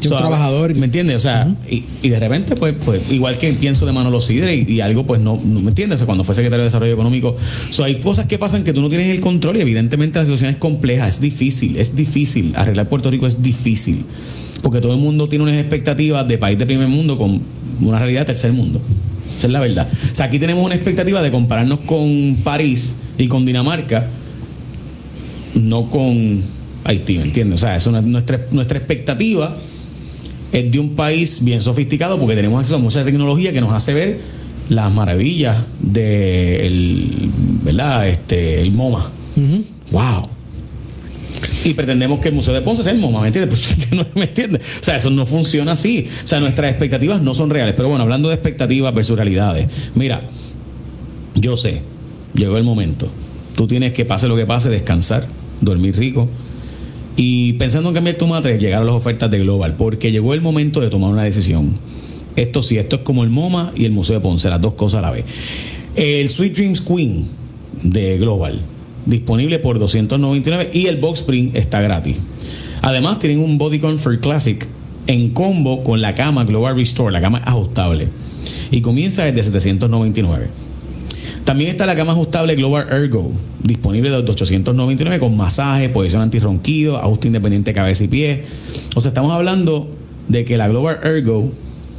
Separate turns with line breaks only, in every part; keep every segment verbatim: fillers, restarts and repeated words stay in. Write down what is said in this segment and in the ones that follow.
Que un
so,
trabajador.
¿Me entiendes? O sea, uh-huh. y, y de repente, pues, pues, igual que pienso de Manolo Sidre y, y algo, pues no, no, ¿me entiendes? O sea, cuando fue secretario de Desarrollo Económico. So, hay cosas que pasan que tú no tienes el control y evidentemente la situación es compleja, es difícil, es difícil. Arreglar Puerto Rico es difícil. Porque todo el mundo tiene unas expectativas de país de primer mundo con una realidad de tercer mundo. Esa es la verdad. O sea, aquí tenemos una expectativa de compararnos con París y con Dinamarca, no con Haití, ¿me entiendes? O sea, eso no es nuestra, nuestra expectativa es de un país bien sofisticado porque tenemos acceso a mucha tecnología que nos hace ver las maravillas del, ¿verdad? Este, el MoMA. Uh-huh. Wow. Y pretendemos que el Museo de Ponce sea el MoMA, ¿me entiendes? Pues, no, ¿me entiendes? O sea, eso no funciona así. O sea, nuestras expectativas no son reales. Pero bueno, hablando de expectativas versus realidades, mira, yo sé, llegó el momento. Tú tienes que, pase lo que pase, descansar, dormir rico. Y pensando en cambiar tu matriz, llegar a las ofertas de Global, porque llegó el momento de tomar una decisión. Esto sí, esto es como el MoMA y el Museo de Ponce, las dos cosas a la vez. El Sweet Dreams Queen de Global, disponible por doscientos noventa y nueve y el Box Spring está gratis. Además, tienen un Body Comfort Classic en combo con la cama Global Restore, la cama ajustable, y comienza desde setecientos noventa y nueve. También está la cama ajustable Global Ergo, disponible de ochocientos noventa y nueve con masaje, posición antirronquido, ajuste independiente de cabeza y pie. O sea, estamos hablando de que la Global Ergo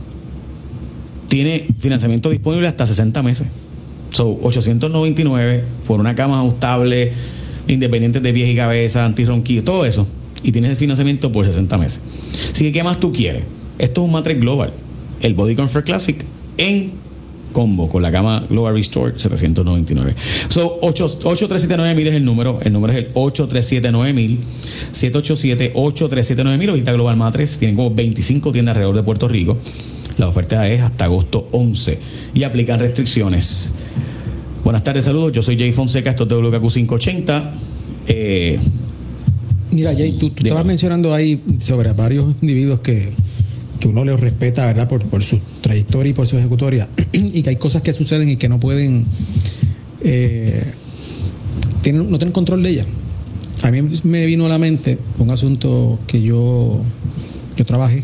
tiene financiamiento disponible hasta sesenta meses. So, ochocientos noventa y nueve por una cama ajustable, independiente de pies y cabeza, antirronquido, todo eso. Y tienes el financiamiento por sesenta meses. Así que, ¿qué más tú quieres? Esto es un mattress Global. El Body Comfort Classic en combo con la cama Global Restore, setecientos noventa y nueve. So, ocho tres siete nueve mil es el número. El número es el ocho tres siete nueve mil, siete ocho siete, ocho tres siete nueve mil. Visita Global Mattress. Tienen como veinticinco tiendas alrededor de Puerto Rico. La oferta es hasta agosto once y aplican restricciones. Buenas tardes, saludos. Yo soy Jay Fonseca. Esto es W K Q quinientos ochenta. Eh,
Mira, Jay, tú, tú estabas mencionando ahí sobre varios individuos que, que uno les respeta, ¿verdad? Por, por su trayectoria y por su ejecutoria. Y que hay cosas que suceden y que no pueden... Eh, tienen, no tienen control de ellas. A mí me vino a la mente un asunto que yo, yo trabajé.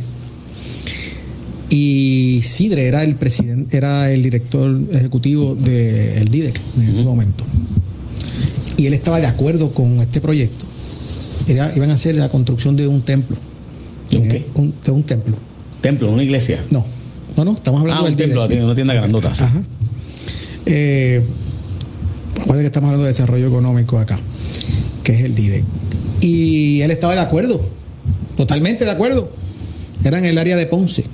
Y Sidre era el presidente, era el director ejecutivo del D I D E C en ese uh-huh. momento. Y él estaba de acuerdo con este proyecto. Era, iban a hacer la construcción de un templo.
¿De un qué?
Un, de un templo.
¿Templo? ¿Una iglesia?
No, no, no, estamos hablando
ah,
del
un templo,
D I D E C.
una tienda grandota.
Ajá. Eh, recuerda que estamos hablando de desarrollo económico acá, que es el D I D E C. Y él estaba de acuerdo, totalmente de acuerdo. Era en el área de Ponce.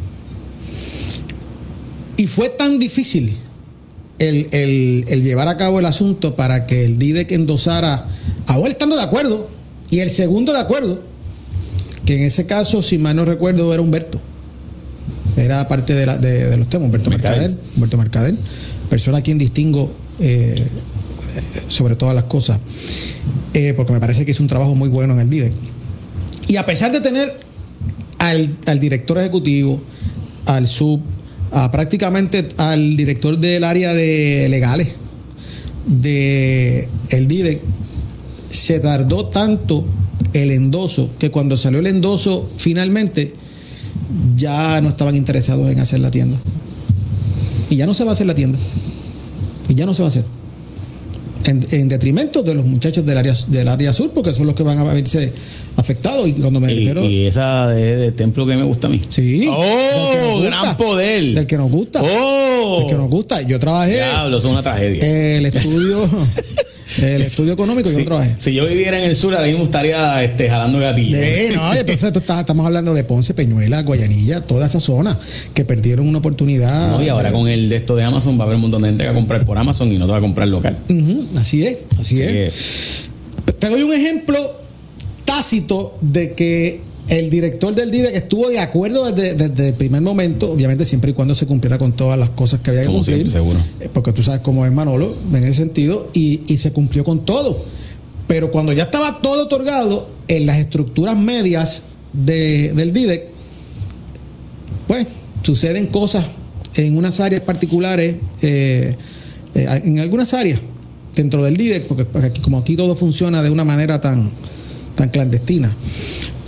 Y fue tan difícil el, el, el llevar a cabo el asunto para que el D I D E C endosara, ahora estando de acuerdo, y el segundo de acuerdo, que en ese caso, si mal no recuerdo, era Humberto. Era parte de, la, de, de los temas, Humberto Mercader. Humberto Mercader, persona a quien distingo eh, sobre todas las cosas, eh, porque me parece que hizo un trabajo muy bueno en el D I D E C. Y a pesar de tener al, al director ejecutivo, al sub, a prácticamente al director del área de legales de el D I D E C, se tardó tanto el endoso que cuando salió el endoso finalmente ya no estaban interesados en hacer la tienda, y ya no se va a hacer la tienda, y ya no se va a hacer en, en detrimento de los muchachos del área del área sur, porque son los que van a verse afectados. Y cuando me
y,
refiero,
y esa de, de templo que me gusta a mí.
Sí.
Oh, gusta, gran poder.
Del que nos gusta.
Oh.
Del que nos gusta. Yo trabajé.
Diablo, eso es una tragedia.
El estudio. El estudio económico,
si,
yo trabajé.
Si yo viviera en el sur, a mí me estaría este, jalando gatillos.
Sí, no, entonces tú estás, estamos hablando de Ponce, Peñuela, Guayanilla, toda esa zona que perdieron una oportunidad.
No, y ahora de, con el de esto de Amazon va a haber un montón de gente que va a comprar por Amazon y no te va a comprar local.
Uh-huh, así es, así
sí.
es. Te doy un ejemplo tácito de que el director del D I D E C estuvo de acuerdo desde, desde el primer momento, obviamente siempre y cuando se cumpliera con todas las cosas que había que
Como
cumplir.
Siempre, seguro.
Porque tú sabes cómo es Manolo en ese sentido, y, y se cumplió con todo. Pero cuando ya estaba todo otorgado en las estructuras medias de, del D I D E C, pues suceden cosas en unas áreas particulares, eh, eh, en algunas áreas dentro del D I D E C, porque aquí, como aquí todo funciona de una manera tan, tan clandestina,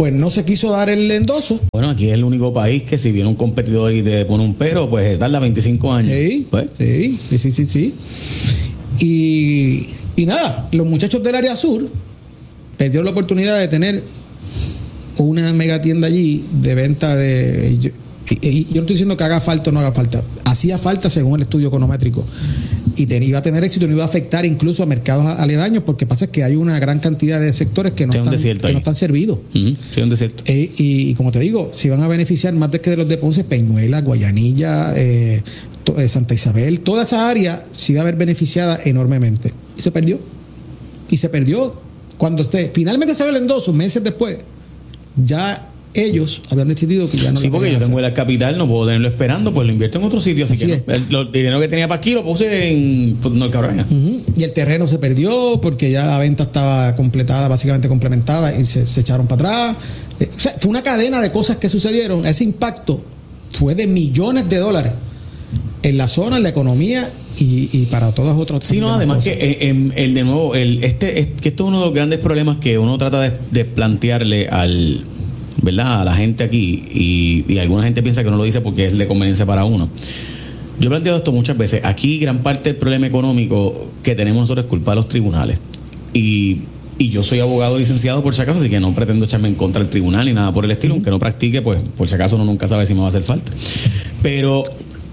pues no se quiso dar el endoso.
Bueno, aquí es el único país que si viene un competidor y te pone un pero, pues tarda veinticinco años.
Sí,
pues.
sí, sí, sí, sí, sí. Y, y nada, los muchachos del área sur perdieron la oportunidad de tener una mega tienda allí de venta de... Yo, y, y yo no estoy diciendo que haga falta o no haga falta. Hacía falta según el estudio econométrico. Y te, iba a tener éxito, no iba a afectar incluso a mercados aledaños, porque pasa que hay una gran cantidad de sectores que no, están, que no están servidos.
Uh-huh. Sí, un desierto.
Eh, y, y como te digo, si van a beneficiar más de que de los de Ponce, Peñuela, Guayanilla, eh, to, eh, Santa Isabel, toda esa área sí va a haber beneficiada enormemente. Y se perdió. Y se perdió. Cuando esté, finalmente se ve el endoso, meses después, ya ellos habían decidido que ya no.
Sí, porque yo tengo la capital, no puedo tenerlo esperando, pues lo invierto en otro sitio. Así, así que no, el, el dinero que tenía para aquí lo puse en North Carolina.
Uh-huh. Y el terreno se perdió porque ya la venta estaba completada, básicamente complementada, y se, se echaron para atrás. Eh, o sea, fue una cadena de cosas que sucedieron. Ese impacto fue de millones de dólares en la zona, en la economía y, y para todas otras.
Sí, no, además cosas. que el, el de nuevo, el, este, es, que esto es uno de los grandes problemas que uno trata de, de plantearle al. ¿Verdad? A la gente aquí, y, y alguna gente piensa que no lo dice porque es de conveniencia para uno. Yo he planteado esto muchas veces. Aquí gran parte del problema económico que tenemos nosotros es culpa de los tribunales. Y, y yo soy abogado licenciado por si acaso, así que no pretendo echarme en contra del tribunal ni nada por el estilo, aunque no practique, pues por si acaso uno nunca sabe si me va a hacer falta. Pero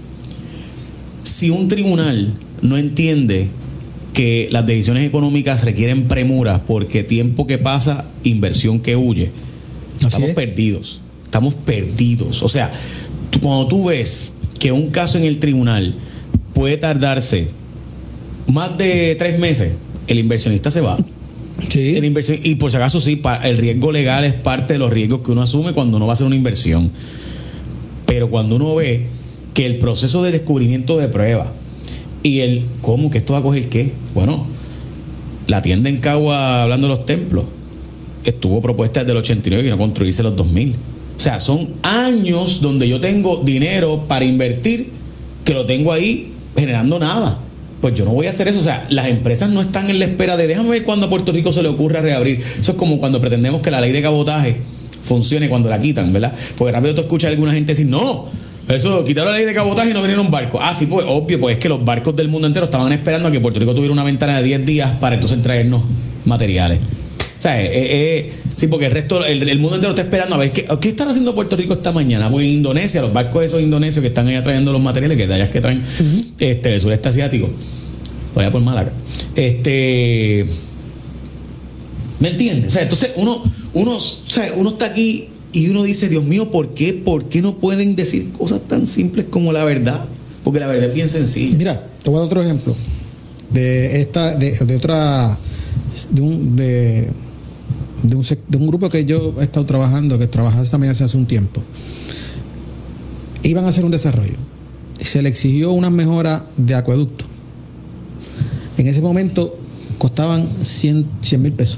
si un tribunal no entiende que las decisiones económicas requieren premura porque tiempo que pasa, inversión que huye, estamos perdidos, estamos perdidos. O sea, tú, cuando tú ves que un caso en el tribunal puede tardarse más de tres meses, el inversionista se va.
Sí.
El inversión, y por si acaso sí, el riesgo legal es parte de los riesgos que uno asume cuando uno va a hacer una inversión. Pero cuando uno ve que el proceso de descubrimiento de prueba y el cómo que esto va a coger qué, bueno, la tienda en Cagua, hablando de los templos, estuvo propuesta desde el ochenta y nueve y no construirse los dos mil. O sea, son años donde yo tengo dinero para invertir que lo tengo ahí generando nada. Pues yo no voy a hacer eso. O sea, las empresas no están en la espera de déjame ver cuándo a Puerto Rico se le ocurra reabrir. Eso es como cuando pretendemos que la ley de cabotaje funcione cuando la quitan, ¿verdad? Porque rápido tú escuchas a alguna gente decir, no, eso, quitaron la ley de cabotaje y no vinieron barcos. Ah, sí, pues obvio, pues es que los barcos del mundo entero estaban esperando a que Puerto Rico tuviera una ventana de diez días para entonces traernos materiales. O sea, eh, eh, sí, porque el resto, el, el mundo entero está esperando a ver qué, qué están haciendo Puerto Rico esta mañana. Pues en Indonesia, los barcos esos indonesios que están allá trayendo los materiales, que de allá es que traen uh-huh. este, el sureste asiático, por allá por Málaga. Este, ¿me entiendes? O sea, entonces uno, uno, o sea, uno está aquí y uno dice, Dios mío, ¿por qué? ¿Por qué no pueden decir cosas tan simples como la verdad? Porque la verdad es bien sencilla.
Mira, te voy a dar otro ejemplo de esta, de, de otra, de un, de De un, de un grupo que yo he estado trabajando, que trabajaba también hace, hace un tiempo. Iban a hacer un desarrollo. Se le exigió una mejora de acueducto. En ese momento costaban cien mil pesos.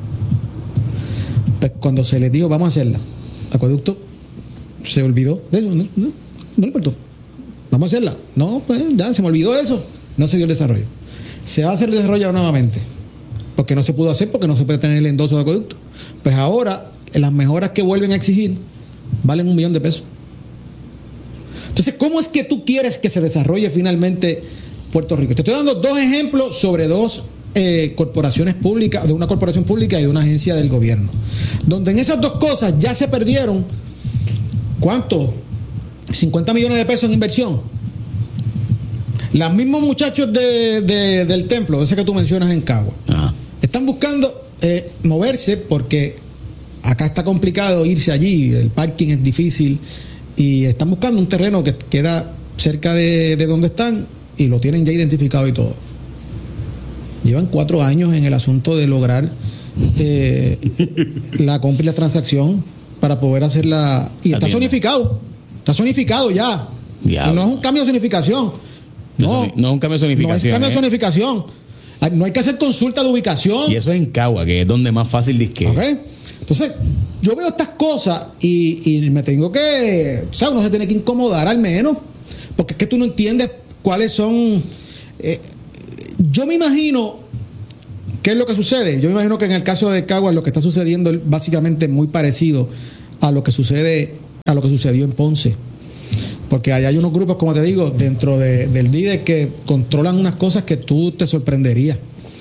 Pues cuando se les dijo, vamos a hacerla, acueducto, se olvidó de eso. No, no, no le importó. Vamos a hacerla. No, pues ya se me olvidó eso. No se dio el desarrollo. Se va a hacer el desarrollo nuevamente. Porque no se pudo hacer, porque no se puede tener el endoso de acueducto. Pues ahora, las mejoras que vuelven a exigir valen un millón de pesos. Entonces, ¿cómo es que tú quieres que se desarrolle finalmente Puerto Rico? Te estoy dando dos ejemplos sobre dos eh, corporaciones públicas, de una corporación pública y de una agencia del gobierno, donde en esas dos cosas ya se perdieron, ¿cuánto? cincuenta millones de pesos en inversión. Los mismos muchachos de, de, del templo, ese que tú mencionas en Cagua, ah. están buscando eh, moverse porque acá está complicado irse allí, el parking es difícil y están buscando un terreno que queda cerca de, de donde están y lo tienen ya identificado y todo. Llevan cuatro años en el asunto de lograr eh, la compra y la transacción para poder hacerla, y está zonificado, está zonificado ya. Y no es un cambio de zonificación.
No, no, no es un cambio de zonificación.
No es un cambio de
¿eh?
zonificación. No hay que hacer consulta de ubicación.
Y eso es en Cagua, que es donde más fácil disque.
Okay. Entonces, yo veo estas cosas y, y me tengo que... O sea, uno se tiene que incomodar al menos. Porque es que tú no entiendes cuáles son... Eh, yo me imagino ¿Qué es lo que sucede? Yo me imagino que en el caso de Caguas lo que está sucediendo es básicamente muy parecido a lo que sucede, a lo que sucedió en Ponce. Porque allá hay unos grupos, como te digo, dentro de, del D I D E que controlan unas cosas que tú te sorprenderías.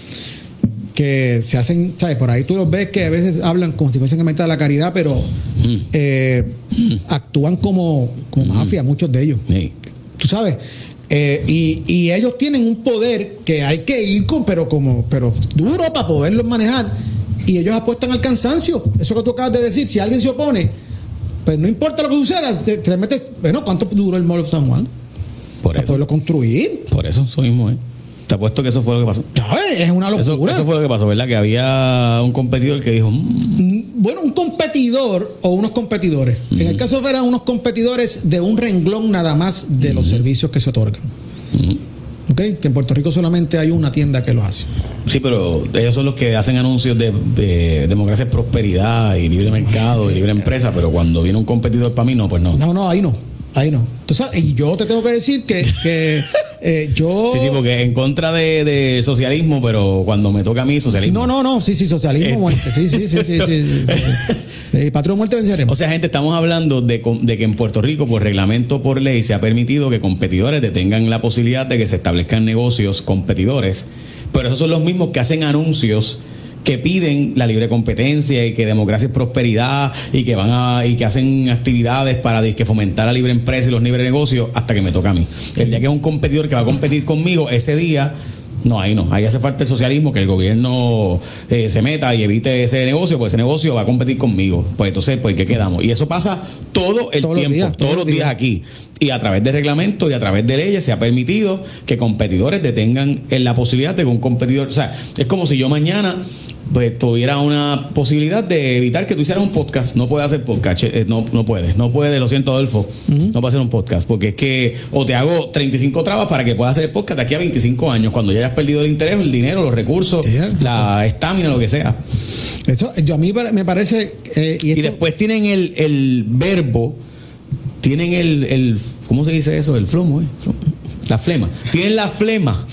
Que se hacen, ¿sabes? Por ahí tú los ves que a veces hablan como si fuesen en mitad de la caridad, pero mm. Eh, mm. actúan como, como mm. mafia, muchos de ellos. Sí. Tú sabes. Eh, y, y ellos tienen un poder que hay que ir con, pero como, pero duro para poderlos manejar. Y ellos apuestan al cansancio. Eso que tú acabas de decir, si alguien se opone, pues no importa lo que suceda, te, te metes. Bueno, ¿cuánto duró el Mall of San Juan?
Por
para
eso.
poderlo construir.
Por eso, eso mismo, ¿eh? Te apuesto que eso fue lo que pasó.
Es una locura.
Eso, eso fue lo que pasó, ¿verdad? Que había un competidor que dijo... Mmm.
Bueno, un competidor o unos competidores. Mm. En el caso eran unos competidores de un renglón nada más de mm. los servicios que se otorgan. Mm. ¿Ok? Que en Puerto Rico solamente hay una tienda que lo hace.
Sí, pero ellos son los que hacen anuncios de, de democracia, prosperidad y libre mercado y libre empresa, pero cuando viene un competidor para mí, no, pues no.
No, no, ahí no. Ahí no. Entonces, y yo te tengo que decir que, que eh, yo...
Sí, sí, porque en contra de, de socialismo, pero cuando me toca a mí, socialismo.
Sí, no, no, no, sí, sí, socialismo, muerte. Sí, sí, sí, sí, sí, sí, sí. Eh, patrón, muerte, venceremos.
O sea, gente, estamos hablando de, de que en Puerto Rico, por reglamento, por ley, se ha permitido que competidores detengan la posibilidad de que se establezcan negocios competidores, pero esos son los mismos que hacen anuncios que piden la libre competencia y que democracia es prosperidad y que van a y que hacen actividades para que fomentar la libre empresa y los libres negocios hasta que me toca a mí. El día que es un competidor que va a competir conmigo, ese día, no, ahí no. Ahí hace falta el socialismo, que el gobierno eh, se meta y evite ese negocio, pues ese negocio va a competir conmigo. Pues entonces, pues ¿qué quedamos? Y eso pasa todo el
todos
tiempo,
los días,
todos,
todos
los
días.
días aquí. Y a través de reglamentos y a través de leyes se ha permitido que competidores detengan en la posibilidad de que un competidor... O sea, es como si yo mañana... pues tuviera una posibilidad de evitar que tú hicieras un podcast. No puedes hacer podcast, eh, no, no puedes, no puedes, lo siento, Adolfo, uh-huh. no puedes hacer un podcast, porque es que o te hago treinta y cinco trabas para que puedas hacer el podcast de aquí a veinticinco años, cuando ya hayas perdido el interés, el dinero, los recursos, yeah. la estamina, lo que sea.
Eso, yo a mí me parece... Eh, y, esto...
y después tienen el, el verbo, tienen el, el, ¿cómo se dice eso? El flomo, ¿eh? Flomo. La flema. Tienen la flema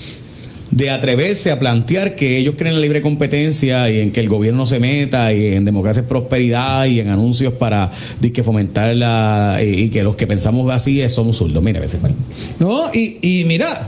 de atreverse a plantear que ellos creen en la libre competencia y en que el gobierno se meta y en democracia es prosperidad y en anuncios para que fomentar la y, y que los que pensamos así somos zurdos. Mira, a veces
no, y, y mira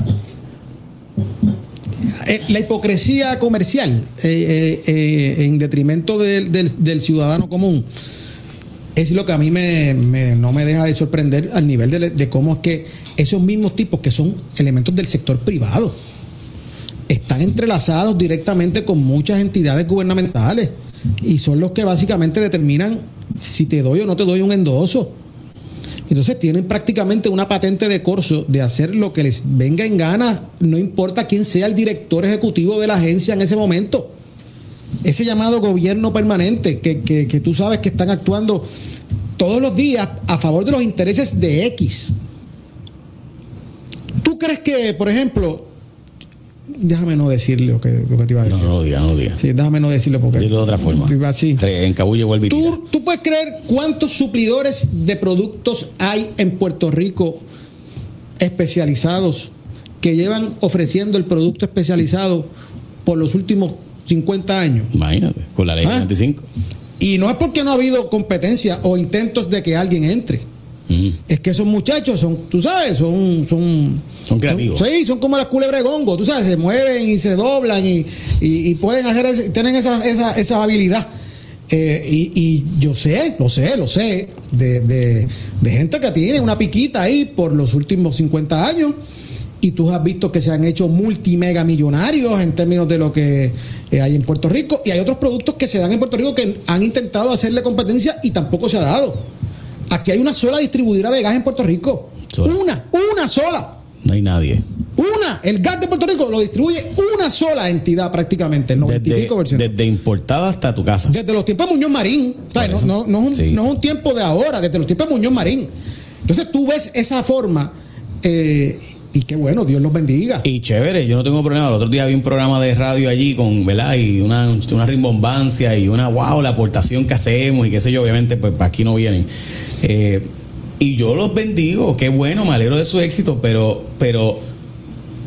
eh, la hipocresía comercial eh, eh, eh, en detrimento del, del, del ciudadano común es lo que a mí me, me, no me deja de sorprender al nivel de, de cómo es que esos mismos tipos que son elementos del sector privado están entrelazados directamente con muchas entidades gubernamentales y son los que básicamente determinan si te doy o no te doy un endoso. Entonces tienen prácticamente una patente de corso de hacer lo que les venga en gana, no importa quién sea el director ejecutivo de la agencia en ese momento. Ese llamado gobierno permanente que, que, que tú sabes que están actuando todos los días a favor de los intereses de X. ¿Tú crees que, por ejemplo... Déjame no decirle lo que, lo que te iba a decir.
No, no lo digas, no lo digas.
Sí, déjame no decirlo porque...
Dilo de otra forma.
Así.
Encabulle, vuelve y tira.
¿Tú, ¿Tú puedes creer cuántos suplidores de productos hay en Puerto Rico especializados que llevan ofreciendo el producto especializado por los últimos cincuenta años?
Imagínate, con la ley
¿Ah?
noventa y cinco.
Y no es porque no ha habido competencia o intentos de que alguien entre. Mm. Es que esos muchachos son, tú sabes, son son,
son creativos.
Son, sí, son como las culebras de gongo, tú sabes, se mueven y se doblan y, y, y pueden hacer, tienen esa, esa, esa habilidad. Eh, y, y yo sé, lo sé, lo sé, de, de, de gente que tiene una piquita ahí por los últimos cincuenta años. Y tú has visto que se han hecho multimega millonarios en términos de lo que eh, hay en Puerto Rico. Y hay otros productos que se dan en Puerto Rico que han intentado hacerle competencia y tampoco se ha dado. Aquí hay una sola distribuidora de gas en Puerto Rico. Sola. Una, una sola.
No hay nadie.
Una. El gas de Puerto Rico lo distribuye una sola entidad prácticamente, el noventa y cinco por ciento.
Desde importada hasta tu casa.
Desde los tiempos de Muñoz Marín. No, no, no, es un, sí. no es un tiempo de ahora, desde los tiempos de Muñoz Marín. Entonces tú ves esa forma eh, y qué bueno, Dios los bendiga.
Y chévere, yo no tengo problema. El otro día vi un programa de radio allí con, ¿verdad? Y una, una rimbombancia y una, wow, la aportación que hacemos y qué sé yo, obviamente, pues para aquí no vienen. Eh, y yo los bendigo, qué bueno, me alegro de su éxito, pero, pero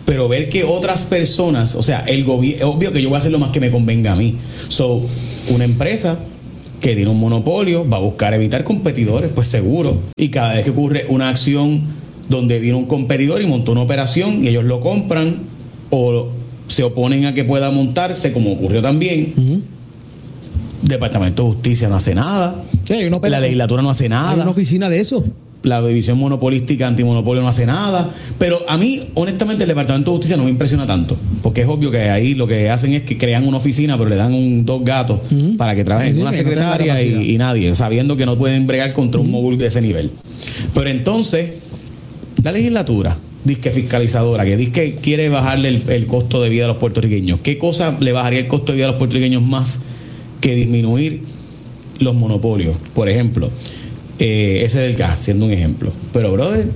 pero ver que otras personas, o sea, el gobierno, obvio que yo voy a hacer lo más que me convenga a mí. So, una empresa que tiene un monopolio va a buscar evitar competidores, pues seguro. Y cada vez que ocurre una acción donde viene un competidor y montó una operación y ellos lo compran o se oponen a que pueda montarse, como ocurrió también, uh-huh. Departamento de Justicia no hace nada, sí, hay una la legislatura no hace nada,
hay una oficina de eso.
La división monopolística antimonopolio no hace nada. Pero a mí, honestamente, el Departamento de Justicia no me impresiona tanto. Porque es obvio que ahí lo que hacen es que crean una oficina, pero le dan un, dos gatos uh-huh. para que trabajen, sí, una secretaria no y, y nadie, sabiendo que no pueden bregar contra uh-huh. un mogul de ese nivel. Pero entonces, la legislatura, disque fiscalizadora, que dice que quiere bajarle el, el costo de vida a los puertorriqueños. ¿Qué cosa le bajaría el costo de vida a los puertorriqueños más que disminuir los monopolios? Por ejemplo, Eh, ese del gas, siendo un ejemplo. Pero, brother,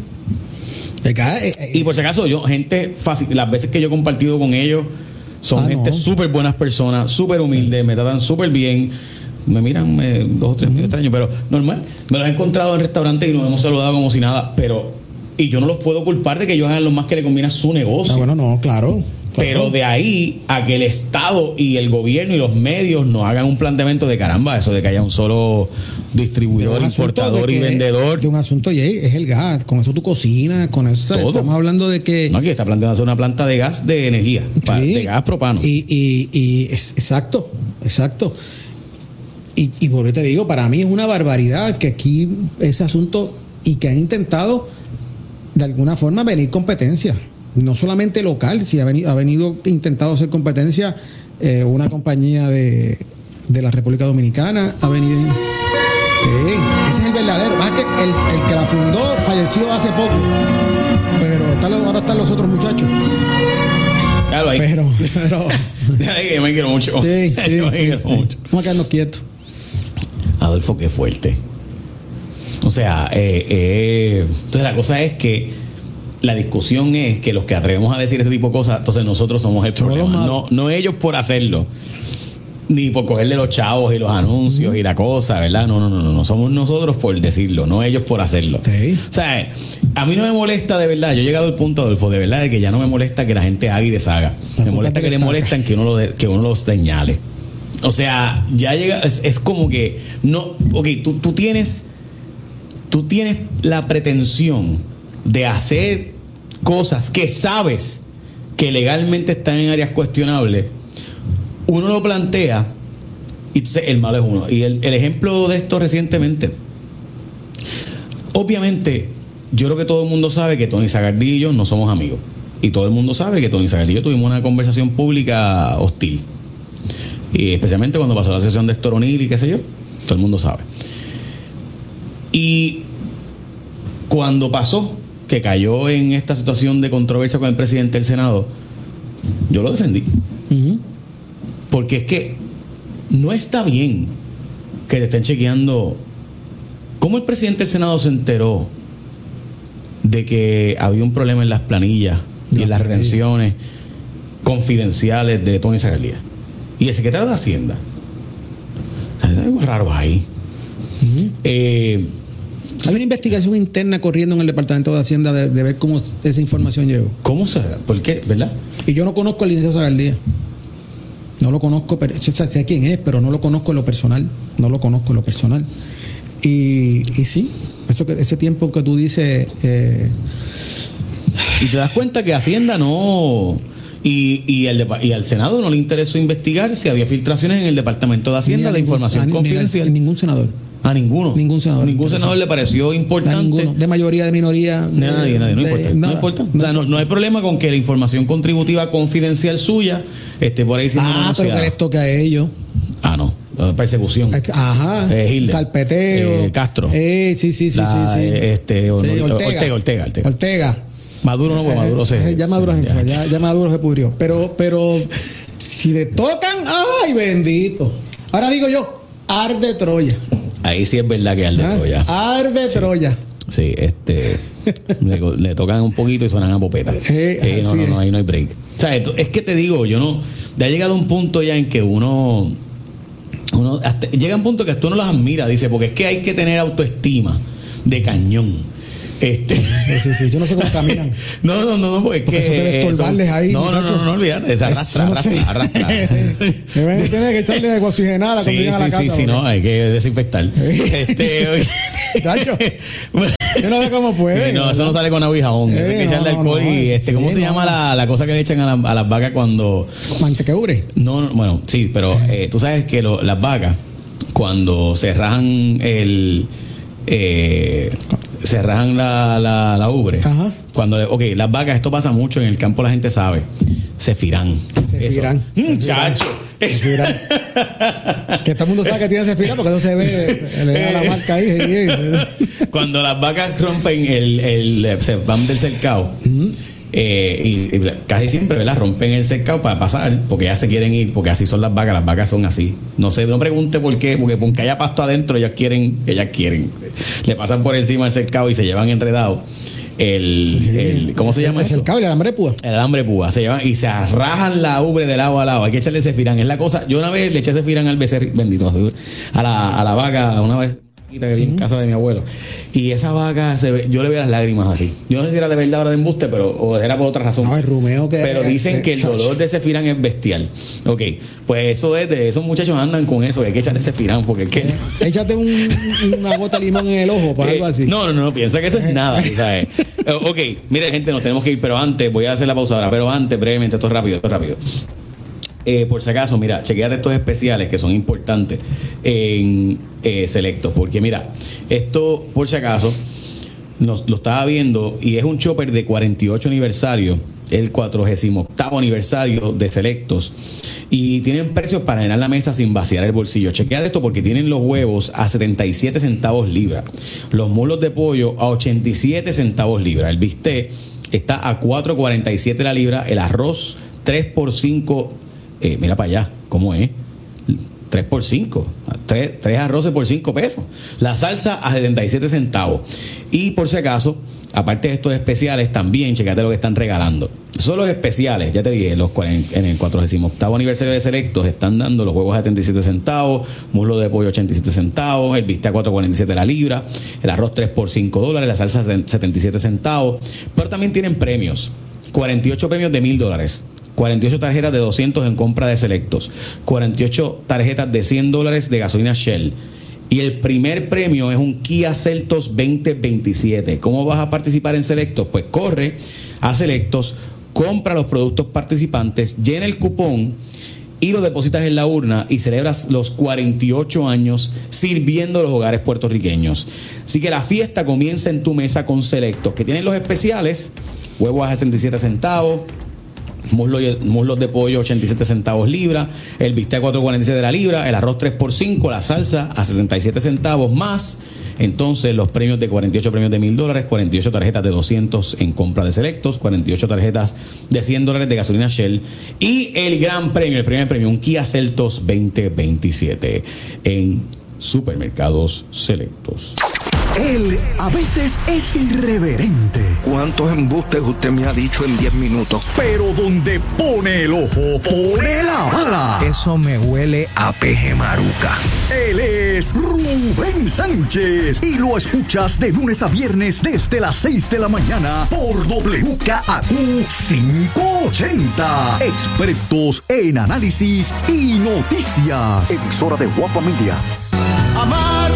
el gas, eh, eh, y por si acaso, yo, gente fácil, las veces que yo he compartido con ellos, son ah, gente súper no. buenas personas, súper humildes, me tratan súper bien. Me miran me, dos o tres uh-huh. extraños, pero normal. Me los he encontrado en restaurantes y nos hemos saludado como si nada. Pero, y yo no los puedo culpar de que ellos hagan lo más que le conviene a su negocio.
Ah, bueno, no, claro.
Pero de ahí a que el Estado y el gobierno y los medios nos hagan un planteamiento de caramba, eso de que haya un solo distribuidor, importador y vendedor.
De un asunto, Jay, es el gas. Con eso tú cocinas, con eso. Todo. Estamos hablando de que.
No, aquí está planteando hacer una planta de gas de energía, sí, de gas propano.
Y, y, y es, exacto, exacto. Y, y por eso te digo, para mí es una barbaridad que aquí ese asunto y que han intentado de alguna forma venir competencia. No solamente local, si ha venido, ha venido intentado hacer competencia eh, una compañía de, de la República Dominicana, ha venido. Eh, ese es el verdadero. Más que el, el que la fundó falleció hace poco, pero está, ahora están los otros muchachos.
Claro, ahí.
Pero, pero
yo me quiero mucho.
Sí, sí,
yo me quiero
sí.
mucho.
Vamos a quedarnos quietos.
Adolfo, qué fuerte. O sea, eh, eh, entonces la cosa es que la discusión es que los que atrevemos a decir ese tipo de cosas, entonces nosotros somos el problema, no, no ellos por hacerlo, ni por cogerle los chavos y los anuncios uh-huh. y la cosa, ¿verdad? No, no, no, no, no, somos nosotros por decirlo, no ellos por hacerlo. Sí. O sea, a mí no me molesta de verdad, yo he llegado al punto, Adolfo, de verdad, de que ya no me molesta que la gente haga y deshaga. La me molesta que le molestan que uno lo de, que uno los señale. O sea, ya llega, es, es como que no, ok, tú, tú tienes, tú tienes la pretensión de hacer cosas que sabes que legalmente están en áreas cuestionables. Uno lo plantea y entonces el malo es uno. Y el, el ejemplo de esto recientemente, obviamente yo creo que todo el mundo sabe que Tony Sagardí y yo no somos amigos, y todo el mundo sabe que Tony Sagardí y yo tuvimos una conversación pública hostil, y especialmente cuando pasó la sesión de Héctor O'Neill y qué sé yo, todo el mundo sabe. Y cuando pasó que cayó en esta situación de controversia con el presidente del Senado, yo lo defendí. Uh-huh. Porque es que no está bien que te estén chequeando. ¿Cómo el presidente del Senado se enteró de que había un problema en las planillas y en las retenciones confidenciales de Tony Sagardí y el secretario de Hacienda? O sea, hay algo raro ahí. Uh-huh. Eh...
Hay una investigación interna corriendo en el Departamento de Hacienda de, de ver cómo esa información llegó.
¿Cómo será? ¿Por qué? ¿Verdad?
Y yo no conozco al licenciado Sagardía. No lo conozco, pero, o sea, sé quién es, pero no lo conozco en lo personal. No lo conozco en lo personal. Y, y sí, eso que, ese tiempo que tú dices... Eh...
Y te das cuenta que Hacienda no... Y, y, el, y al Senado no le interesó investigar si había filtraciones en el Departamento de Hacienda de información confidencial.
Ningún senador.
A ninguno.
Ningún senador.
Ningún senador le pareció importante. A ninguno.
De mayoría, de minoría. De,
nadie, nadie. No de, importa. Nada, no importa. O sea, no, no hay problema con que la información contributiva confidencial suya esté por ahí siendo
Ah,
manoseada.
pero que les toque a ellos.
Ah, no. Persecución.
Ajá.
Eh, Hilde.
Carpeteo.
Eh, Castro.
Eh, sí, sí, sí,
la,
sí, sí.
Este,
sí
Ortega,
Ortega,
Ortega, Ortega.
Ortega.
Maduro no, pues Maduro se...
Ya Maduro se fue, ya, ya Maduro se pudrió. Pero, pero, si le tocan, ¡ay, bendito! Ahora digo yo, arde Troya.
Ahí sí es verdad que arde
¿Ah?
Troya.
Arde
sí.
Troya.
Sí, este... le, le tocan un poquito y suenan a popeta.
Eh,
eh, no, no, no, ahí no hay break. O sea, esto, es que te digo, yo no... Ya ha llegado un punto ya en que uno... uno hasta, llega un punto que hasta uno los admira, dice, porque es que hay que tener autoestima de cañón. Este.
Sí, sí, yo no sé cómo caminan.
No, no, no, no, pues
porque
que
eso debe estorbarles ahí.
No, no, no, no, no, olvídate. Es arrastra, arrastra, arrastra.
Deben tener que echarle agua oxigenada cuando llegan a la casa.
Sí, sí, sí, no, hay que desinfectar. este,
Tacho, yo no sé cómo puede.
No, eso no sale con agua y jabón. Eh, hay que echarle no, alcohol no, y este, ¿cómo sí, se no. llama la, la cosa que le echan a, la, a las vacas cuando
mantequeure?
No, no, bueno, sí, pero eh, tú sabes que lo, las vacas cuando se rajan el eh, se rajan la, la, la ubre. Ajá. Cuando, ok, las vacas, esto pasa mucho en el campo, la gente sabe. Se firan.
Se firan.
Muchacho.
Se firan. Que todo el mundo sabe que tiene Cefirán porque no se ve, le da la marca ahí.
Cuando las vacas rompen el, el se van del cercado. Uh-huh. Eh, y, y casi siempre, ¿verdad? Rompen el cercado para pasar, porque ya se quieren ir, porque así son las vacas, las vacas son así. No sé, no pregunte por qué, porque porque haya pasto adentro, ellas quieren, ellas quieren. Le pasan por encima del cercado y se llevan enredados. El, sí, el ¿cómo se llama
el
eso?
El cable, el alambre de púa.
El alambre de púa. Se llevan y se arrajan la ubre de lado a lado. Hay que echarle Cefirán. Es la cosa. Yo una vez le eché Cefirán al becerro, bendito, a la, a la vaca, una vez que vi en casa de mi abuelo. Y esa vaca, se ve, yo le veía las lágrimas así. Yo no sé si era de verdad o de embuste, pero o era por otra razón.
No, el rumeo que
Pero dicen eh, que el dolor de Cefirán es bestial. Ok, pues eso es de esos muchachos andan con eso, que hay que echarle Cefirán, porque es que.
Eh, échate un, una gota de limón en el ojo para eh, algo así.
No, no, no, piensa que eso es nada, ¿sabes? Ok, mire, gente, nos tenemos que ir, pero antes, voy a hacer la pausa ahora, pero antes, brevemente, esto es rápido, esto es rápido. Eh, por si acaso, mira, chequeate estos especiales que son importantes en eh, Selectos, porque mira, esto por si acaso nos lo estaba viendo y es un chopper de cuarenta y ocho aniversario, el cuadragésimo octavo aniversario de Selectos, y tienen precios para llenar la mesa sin vaciar el bolsillo. Chequeate esto porque tienen los huevos a setenta y siete centavos libra, los muslos de pollo a ochenta y siete centavos libra, el bistec está a cuatro cuarenta y siete la libra, el arroz tres por cinco. Eh, mira para allá, ¿cómo es? tres por cinco, tres, tres arroces por cinco pesos. La salsa a setenta y siete centavos. Y por si acaso, aparte de estos especiales, también checate lo que están regalando. Son los especiales, ya te dije, los en el cuadragésimo octavo aniversario de Selectos están dando los huevos a setenta y siete centavos, muslo de pollo ochenta y siete centavos, el bistec a cuatro cuarenta y siete la libra, el arroz tres por cinco dólares, la salsa setenta y siete centavos. Pero también tienen premios, cuarenta y ocho premios de mil dólares. cuarenta y ocho tarjetas de doscientos en compra de Selectos, cuarenta y ocho tarjetas de cien dólares de gasolina Shell. Y el primer premio es un Kia Seltos veinte veintisiete. ¿Cómo vas a participar en Selectos? Pues corre a Selectos, compra los productos participantes, llena el cupón y lo depositas en la urna y celebras los cuarenta y ocho años sirviendo a los hogares puertorriqueños. Así que la fiesta comienza en tu mesa con Selectos, que tienen los especiales, huevos a setenta y siete centavos, Muslo, muslos de pollo ochenta y siete centavos libra, el bistec a cuatro cuarenta y siete de la libra, el arroz tres por cinco, la salsa a setenta y siete centavos más. Entonces los premios de cuarenta y ocho premios de mil dólares, cuarenta y ocho tarjetas de doscientos en compra de Selectos, cuarenta y ocho tarjetas de cien dólares de gasolina Shell y el gran premio, el primer premio, un Kia Seltos veinte veintisiete en Supermercados Selectos.
Él a veces es irreverente.
¿Cuántos embustes usted me ha dicho en diez minutos?
Pero donde pone el ojo, pone la bala.
Eso me huele a peje maruca.
Él es Rubén Sánchez y lo escuchas de lunes a viernes desde las seis de la mañana por W K A Q quinientos ochenta. Expertos en análisis y noticias. Emisora de Guapa Media.
Amar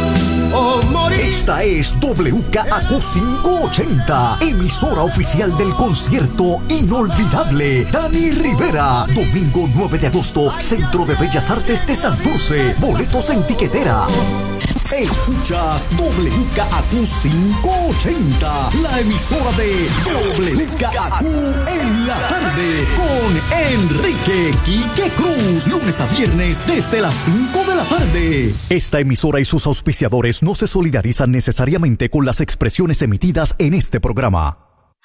o morir.
Esta es W K A Q quinientos ochenta, emisora oficial del concierto inolvidable Dani Rivera. Domingo nueve de agosto, Centro de Bellas Artes de Santurce. Boletos en tiquetera. Escuchas W K A Q quinientos ochenta, la emisora de W K A Q en la tarde, con Enrique Quique Cruz, lunes a viernes desde las cinco de la tarde. Esta emisora y sus auspiciadores no se solidarizan necesariamente con las expresiones emitidas en este programa.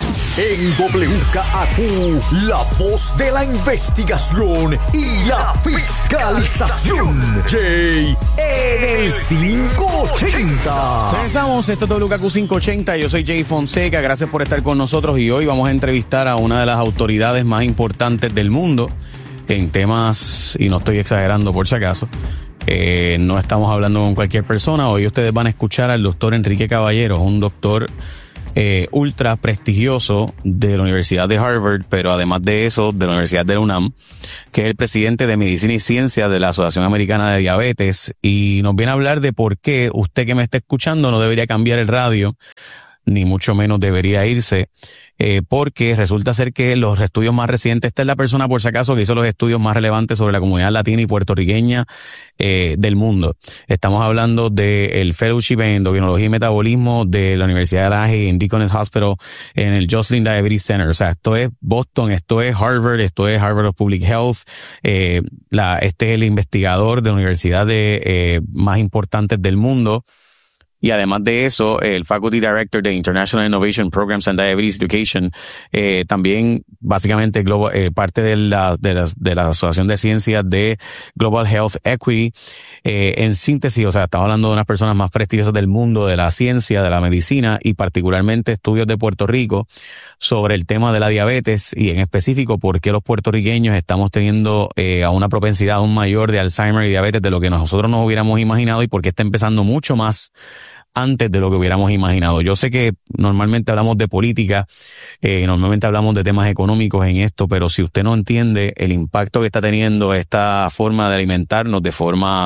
En W K A Q, la voz de la investigación y la fiscalización. Jay en el quinientos ochenta.
Pensamos, esto es W K A Q quinientos ochenta. Yo soy Jay Fonseca. Gracias por estar con nosotros. Y hoy vamos a entrevistar a una de las autoridades más importantes del mundo en temas, y no estoy exagerando por si acaso, Eh, no estamos hablando con cualquier persona. Hoy ustedes van a escuchar al doctor Enrique Caballero, un doctor eh, ultra prestigioso de la Universidad de Harvard, pero además de eso, de la Universidad de la UNAM, que es el presidente de Medicina y Ciencia de la Asociación Americana de Diabetes, y nos viene a hablar de por qué usted que me está escuchando no debería cambiar el radio, ni mucho menos debería irse, eh, porque resulta ser que los estudios más recientes, esta es la persona por si acaso que hizo los estudios más relevantes sobre la comunidad latina y puertorriqueña eh, del mundo. Estamos hablando del Fellowship en Endocrinología y Metabolismo de la Universidad de Laje en Deaconess Hospital en el Joslin Diabetes Center. O sea, esto es Boston, esto es Harvard, esto es Harvard of Public Health. Eh, la, este es el investigador de la universidad de, eh, más importantes del mundo. Y además de eso, el Faculty Director de International Innovation Programs and Diabetes Education, eh, también básicamente global, eh, parte de la, de, la, de la Asociación de Ciencias de Global Health Equity. Eh, en síntesis, o sea, estamos hablando de unas personas más prestigiosas del mundo, de la ciencia, de la medicina y particularmente estudios de Puerto Rico sobre el tema de la diabetes y en específico por qué los puertorriqueños estamos teniendo eh, a una propensidad aún mayor de Alzheimer y diabetes de lo que nosotros nos hubiéramos imaginado y por qué está empezando mucho más antes de lo que hubiéramos imaginado. Yo sé que normalmente hablamos de política, eh, normalmente hablamos de temas económicos en esto, pero si usted no entiende el impacto que está teniendo esta forma de alimentarnos de forma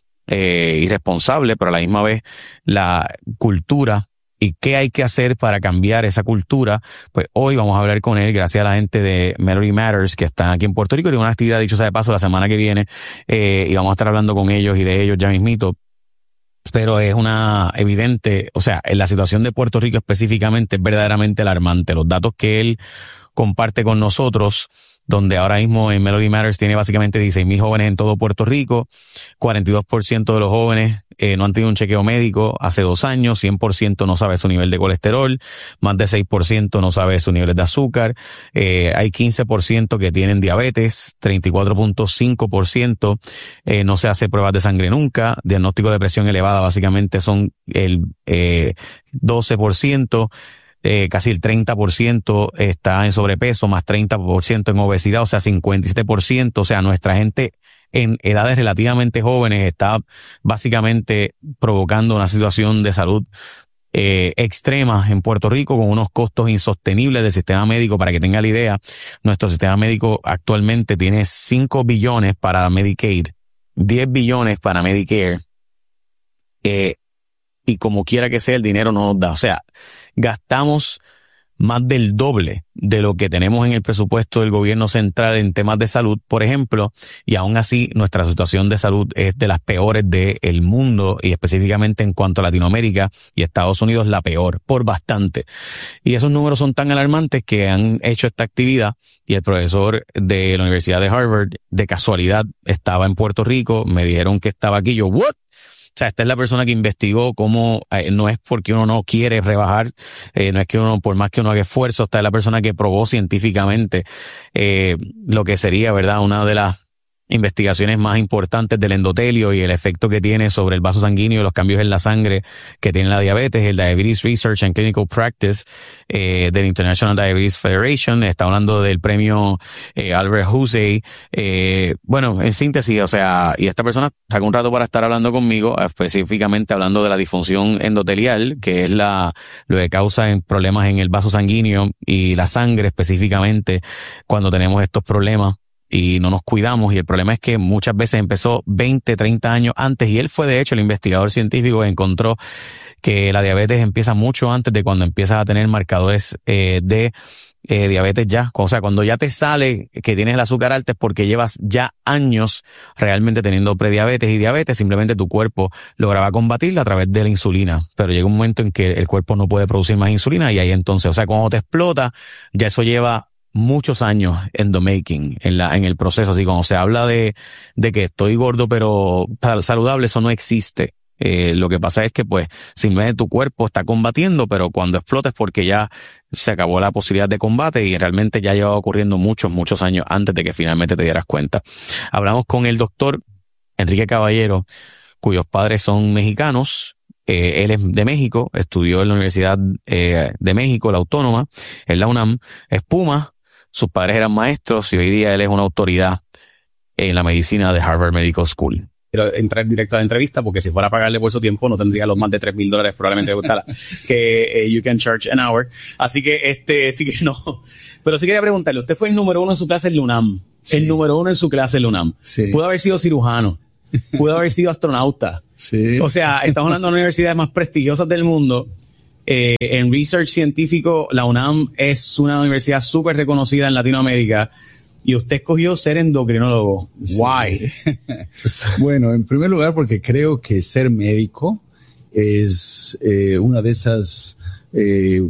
eh, irresponsable, pero a la misma vez la cultura y qué hay que hacer para cambiar esa cultura, pues hoy vamos a hablar con él gracias a la gente de Melody Matters que están aquí en Puerto Rico. Tiene una actividad, dicho sea de paso, la semana que viene eh, y vamos a estar hablando con ellos y de ellos ya mismito. Pero es una evidente, o sea, en la situación de Puerto Rico específicamente es verdaderamente alarmante. Los datos que él comparte con nosotros, donde ahora mismo en Melody Matters tiene básicamente dieciséis mil jóvenes en todo Puerto Rico, cuarenta y dos por ciento de los jóvenes eh, no han tenido un chequeo médico hace dos años, cien por ciento no sabe su nivel de colesterol, más de seis por ciento no sabe su nivel de azúcar, eh, hay quince por ciento que tienen diabetes, treinta y cuatro punto cinco por ciento eh, no se hace pruebas de sangre nunca, diagnóstico de presión elevada básicamente son el eh, doce por ciento, Eh, casi el treinta por ciento está en sobrepeso, más treinta por ciento en obesidad, o sea, cincuenta y siete por ciento, o sea, nuestra gente en edades relativamente jóvenes está básicamente provocando una situación de salud eh, extrema en Puerto Rico con unos costos insostenibles del sistema médico. Para que tenga la idea, nuestro sistema médico actualmente tiene cinco billones para Medicaid, diez billones para Medicare, eh, y como quiera que sea el dinero no nos da, o sea, gastamos más del doble de lo que tenemos en el presupuesto del gobierno central en temas de salud, por ejemplo, y aún así nuestra situación de salud es de las peores del mundo y específicamente en cuanto a Latinoamérica y Estados Unidos la peor, por bastante. Y esos números son tan alarmantes que han hecho esta actividad y el profesor de la Universidad de Harvard de casualidad estaba en Puerto Rico, me dijeron que estaba aquí, yo, ¿what? O sea, esta es la persona que investigó cómo, eh, no es porque uno no quiere rebajar, eh, no es que uno, por más que uno haga esfuerzo, esta es la persona que probó científicamente eh, lo que sería, ¿verdad?, una de las investigaciones más importantes del endotelio y el efecto que tiene sobre el vaso sanguíneo y los cambios en la sangre que tiene la diabetes, el Diabetes Research and Clinical Practice eh, del International Diabetes Federation. Está hablando del premio eh, Albert Hussey. Eh, bueno, en síntesis, o sea, y esta persona sacó un rato para estar hablando conmigo, específicamente hablando de la disfunción endotelial, que es la lo que causa en problemas en el vaso sanguíneo y la sangre específicamente cuando tenemos estos problemas y no nos cuidamos. Y el problema es que muchas veces empezó veinte, treinta años antes, y él fue de hecho el investigador científico que encontró que la diabetes empieza mucho antes de cuando empiezas a tener marcadores eh, de eh, diabetes ya. O sea, cuando ya te sale que tienes el azúcar alta es porque llevas ya años realmente teniendo prediabetes y diabetes, simplemente tu cuerpo lograba combatirla a través de la insulina, pero llega un momento en que el cuerpo no puede producir más insulina y ahí entonces, o sea, cuando te explota, ya eso lleva muchos años en the making, en la, en el proceso. Así cuando se habla de, de que estoy gordo pero saludable, eso no existe. Eh, lo que pasa es que pues simplemente tu cuerpo está combatiendo, pero cuando explota es porque ya se acabó la posibilidad de combate y realmente ya llevaba ocurriendo muchos, muchos años antes de que finalmente te dieras cuenta. Hablamos con el doctor Enrique Caballero, cuyos padres son mexicanos. Eh, él es de México, estudió en la Universidad eh, de México, la Autónoma, en la UNAM, es Puma. Sus padres eran maestros y hoy día él es una autoridad en la medicina de Harvard Medical School. quiero entrar directo a la entrevista porque si fuera a pagarle por su tiempo no tendría los más de tres mil dólares probablemente que eh, you can charge an hour. Así que este sí que no. Pero sí quería preguntarle, usted fue el número uno en su clase en la UNAM. Sí. El número uno en su clase en la UNAM. Sí. Pudo haber sido cirujano. Pudo haber sido astronauta.
Sí.
O sea, estamos hablando de las universidades más prestigiosas del mundo. Eh, en research científico, la UNAM es una universidad súper reconocida en Latinoamérica. Y usted escogió ser endocrinólogo.
Sí.
Why?
Bueno, en primer lugar, porque creo que ser médico es eh, una de esas eh,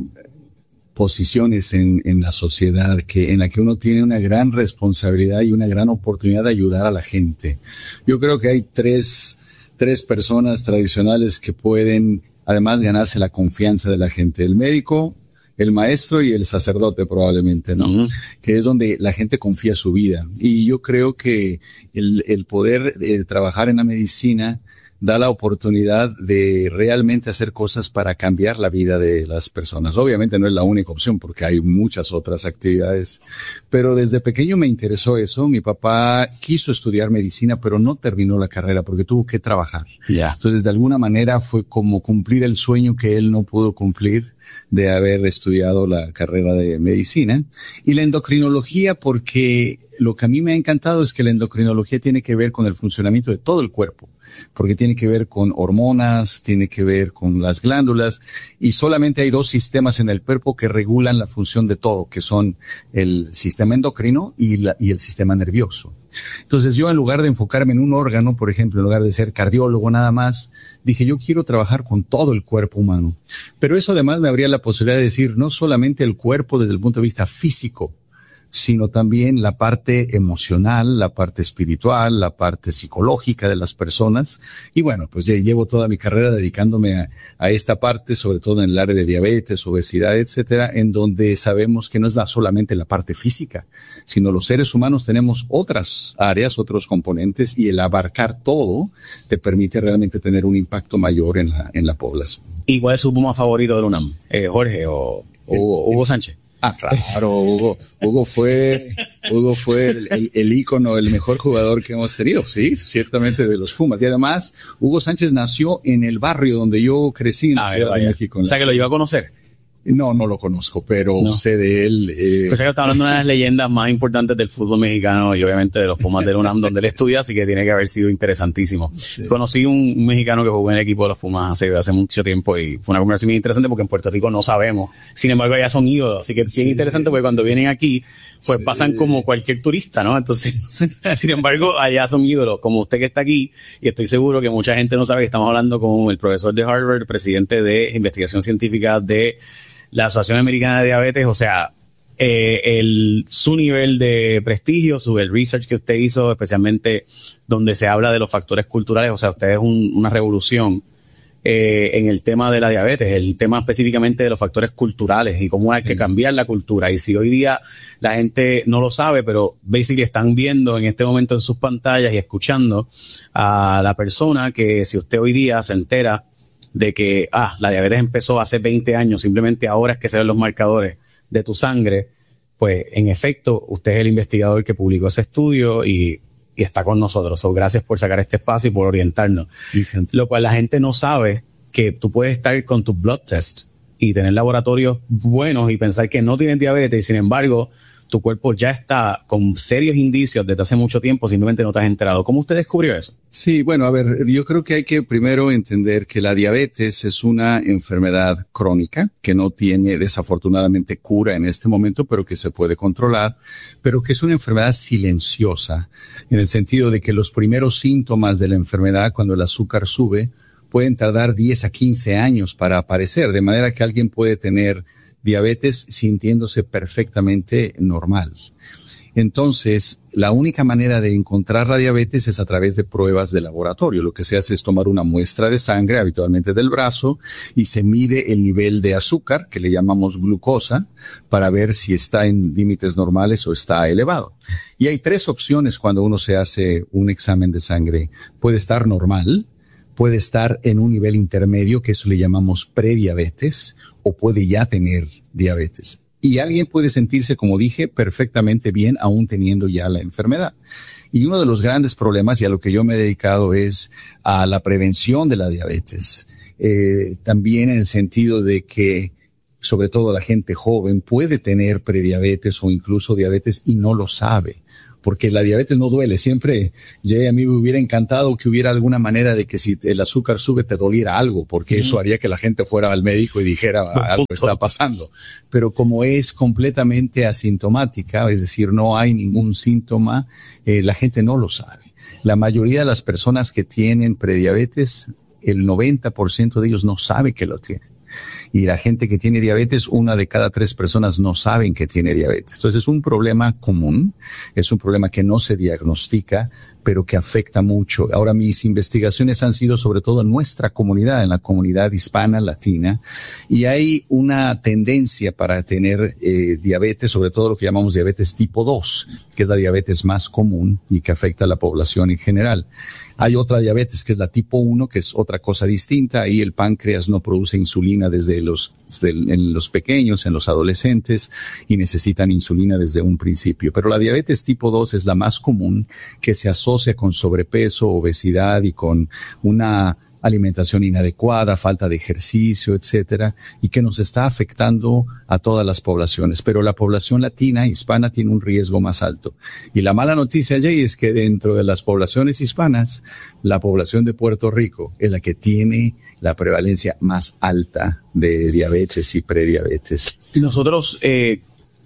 posiciones en, en la sociedad que, en la que uno tiene una gran responsabilidad y una gran oportunidad de ayudar a la gente. Yo creo que hay tres, tres personas tradicionales que pueden, además, ganarse la confianza de la gente. El médico, el maestro y el sacerdote probablemente, ¿no? Uh-huh. Que es donde la gente confía su vida. Y yo creo que el, el poder eh, trabajar en la medicina da la oportunidad de realmente hacer cosas para cambiar la vida de las personas. Obviamente no es la única opción porque hay muchas otras actividades, pero desde pequeño me interesó eso. Mi papá quiso estudiar medicina, pero no terminó la carrera porque tuvo que trabajar.
Yeah.
Entonces, de alguna manera fue como cumplir el sueño que él no pudo cumplir de haber estudiado la carrera de medicina. Y la endocrinología, porque lo que a mí me ha encantado es que la endocrinología tiene que ver con el funcionamiento de todo el cuerpo, porque tiene que ver con hormonas, tiene que ver con las glándulas, y solamente hay dos sistemas en el cuerpo que regulan la función de todo, que son el sistema endocrino y, la, y el sistema nervioso. Entonces yo, en lugar de enfocarme en un órgano, por ejemplo, en lugar de ser cardiólogo nada más, dije yo quiero trabajar con todo el cuerpo humano. Pero eso además me abría la posibilidad de decir no solamente el cuerpo desde el punto de vista físico, sino también la parte emocional, la parte espiritual, la parte psicológica de las personas. Y bueno, pues ya llevo toda mi carrera dedicándome a, a esta parte, sobre todo en el área de diabetes, obesidad, etcétera, en donde sabemos que no es la, solamente la parte física, sino los seres humanos tenemos otras áreas, otros componentes, y el abarcar todo te permite realmente tener un impacto mayor en la, en la población.
¿Y cuál es su puma favorito del UNAM? Eh, ¿Jorge o, o Hugo, Hugo Sánchez?
Ah, claro, Hugo, Hugo fue, Hugo fue el, el, el ícono, el mejor jugador que hemos tenido, sí, ciertamente de los Pumas. Y además, Hugo Sánchez nació en el barrio donde yo crecí en
ah,
Ciudad de México.
O sea, que lo iba a conocer.
No, no lo conozco, pero no. sé de él. Eh.
Pues ya está hablando de una de las leyendas más importantes del fútbol mexicano y obviamente de los Pumas del UNAM, donde él estudia, así que tiene que haber sido interesantísimo. Sí. Conocí un, un mexicano que jugó en el equipo de los Pumas hace, hace mucho tiempo y fue una conversación muy interesante porque en Puerto Rico no sabemos. Sin embargo, allá son ídolos, así que es sí. bien interesante porque cuando vienen aquí, pues sí. pasan como cualquier turista, ¿no? Entonces, sin embargo, allá son ídolos, como usted que está aquí, y estoy seguro que mucha gente no sabe que estamos hablando con el profesor de Harvard, presidente de investigación científica de la Asociación Americana de Diabetes. O sea, eh, el, su nivel de prestigio, su, el research que usted hizo, especialmente donde se habla de los factores culturales, o sea, usted es un, una revolución eh, en el tema de la diabetes, el tema específicamente de los factores culturales y cómo hay que cambiar la cultura. Y si hoy día la gente no lo sabe, pero basically están viendo en este momento en sus pantallas y escuchando a la persona que si usted hoy día se entera de que, ah, la diabetes empezó hace veinte años, simplemente ahora es que se ven los marcadores de tu sangre, pues en efecto, usted es el investigador que publicó ese estudio y, y está con nosotros. So, gracias por sacar este espacio y por orientarnos.
Fíjate.
Lo cual la gente no sabe que tú puedes estar con tu blood test y tener laboratorios buenos y pensar que no tienes diabetes y sin embargo, tu cuerpo ya está con serios indicios desde hace mucho tiempo, simplemente no te has enterado. ¿Cómo usted descubrió eso?
Sí, bueno, a ver, yo creo que hay que primero entender que la diabetes es una enfermedad crónica que no tiene desafortunadamente cura en este momento, pero que se puede controlar, pero que es una enfermedad silenciosa, en el sentido de que los primeros síntomas de la enfermedad, cuando el azúcar sube, pueden tardar diez a quince años para aparecer, de manera que alguien puede tener diabetes sintiéndose perfectamente normal. Entonces, la única manera de encontrar la diabetes es a través de pruebas de laboratorio. Lo que se hace es tomar una muestra de sangre, habitualmente del brazo, y se mide el nivel de azúcar, que le llamamos glucosa, para ver si está en límites normales o está elevado. Y hay tres opciones cuando uno se hace un examen de sangre. Puede estar normal, puede estar en un nivel intermedio, que eso le llamamos prediabetes, o puede ya tener diabetes. Y alguien puede sentirse, como dije, perfectamente bien aún teniendo ya la enfermedad. Y uno de los grandes problemas, y a lo que yo me he dedicado, es a la prevención de la diabetes. Eh, también en el sentido de que, sobre todo la gente joven, puede tener prediabetes o incluso diabetes y no lo sabe. Porque la diabetes no duele. Siempre, yo a mí me hubiera encantado que hubiera alguna manera de que si el azúcar sube te doliera algo, porque mm. eso haría que la gente fuera al médico y dijera algo está pasando. Pero como es completamente asintomática, es decir, no hay ningún síntoma, eh, la gente no lo sabe. La mayoría de las personas que tienen prediabetes, el noventa por ciento de ellos no sabe que lo tienen. Y la gente que tiene diabetes, una de cada tres personas no saben que tiene diabetes. Entonces es un problema común, es un problema que no se diagnostica, pero que afecta mucho. Ahora mis investigaciones han sido sobre todo en nuestra comunidad, en la comunidad hispana, latina, y hay una tendencia para tener eh, diabetes, sobre todo lo que llamamos diabetes tipo dos, que es la diabetes más común y que afecta a la población en general. Hay otra diabetes que es la tipo uno, que es otra cosa distinta. Ahí el páncreas no produce insulina desde los, desde el, en los pequeños, en los adolescentes, y necesitan insulina desde un principio. Pero la diabetes tipo dos es la más común, que se asocia con sobrepeso, obesidad y con una alimentación inadecuada, falta de ejercicio, etcétera, y que nos está afectando a todas las poblaciones. Pero la población latina, hispana, tiene un riesgo más alto. Y la mala noticia, Jay, es que dentro de las poblaciones hispanas, la población de Puerto Rico es la que tiene la prevalencia más alta de diabetes y prediabetes.
Nosotros, eh,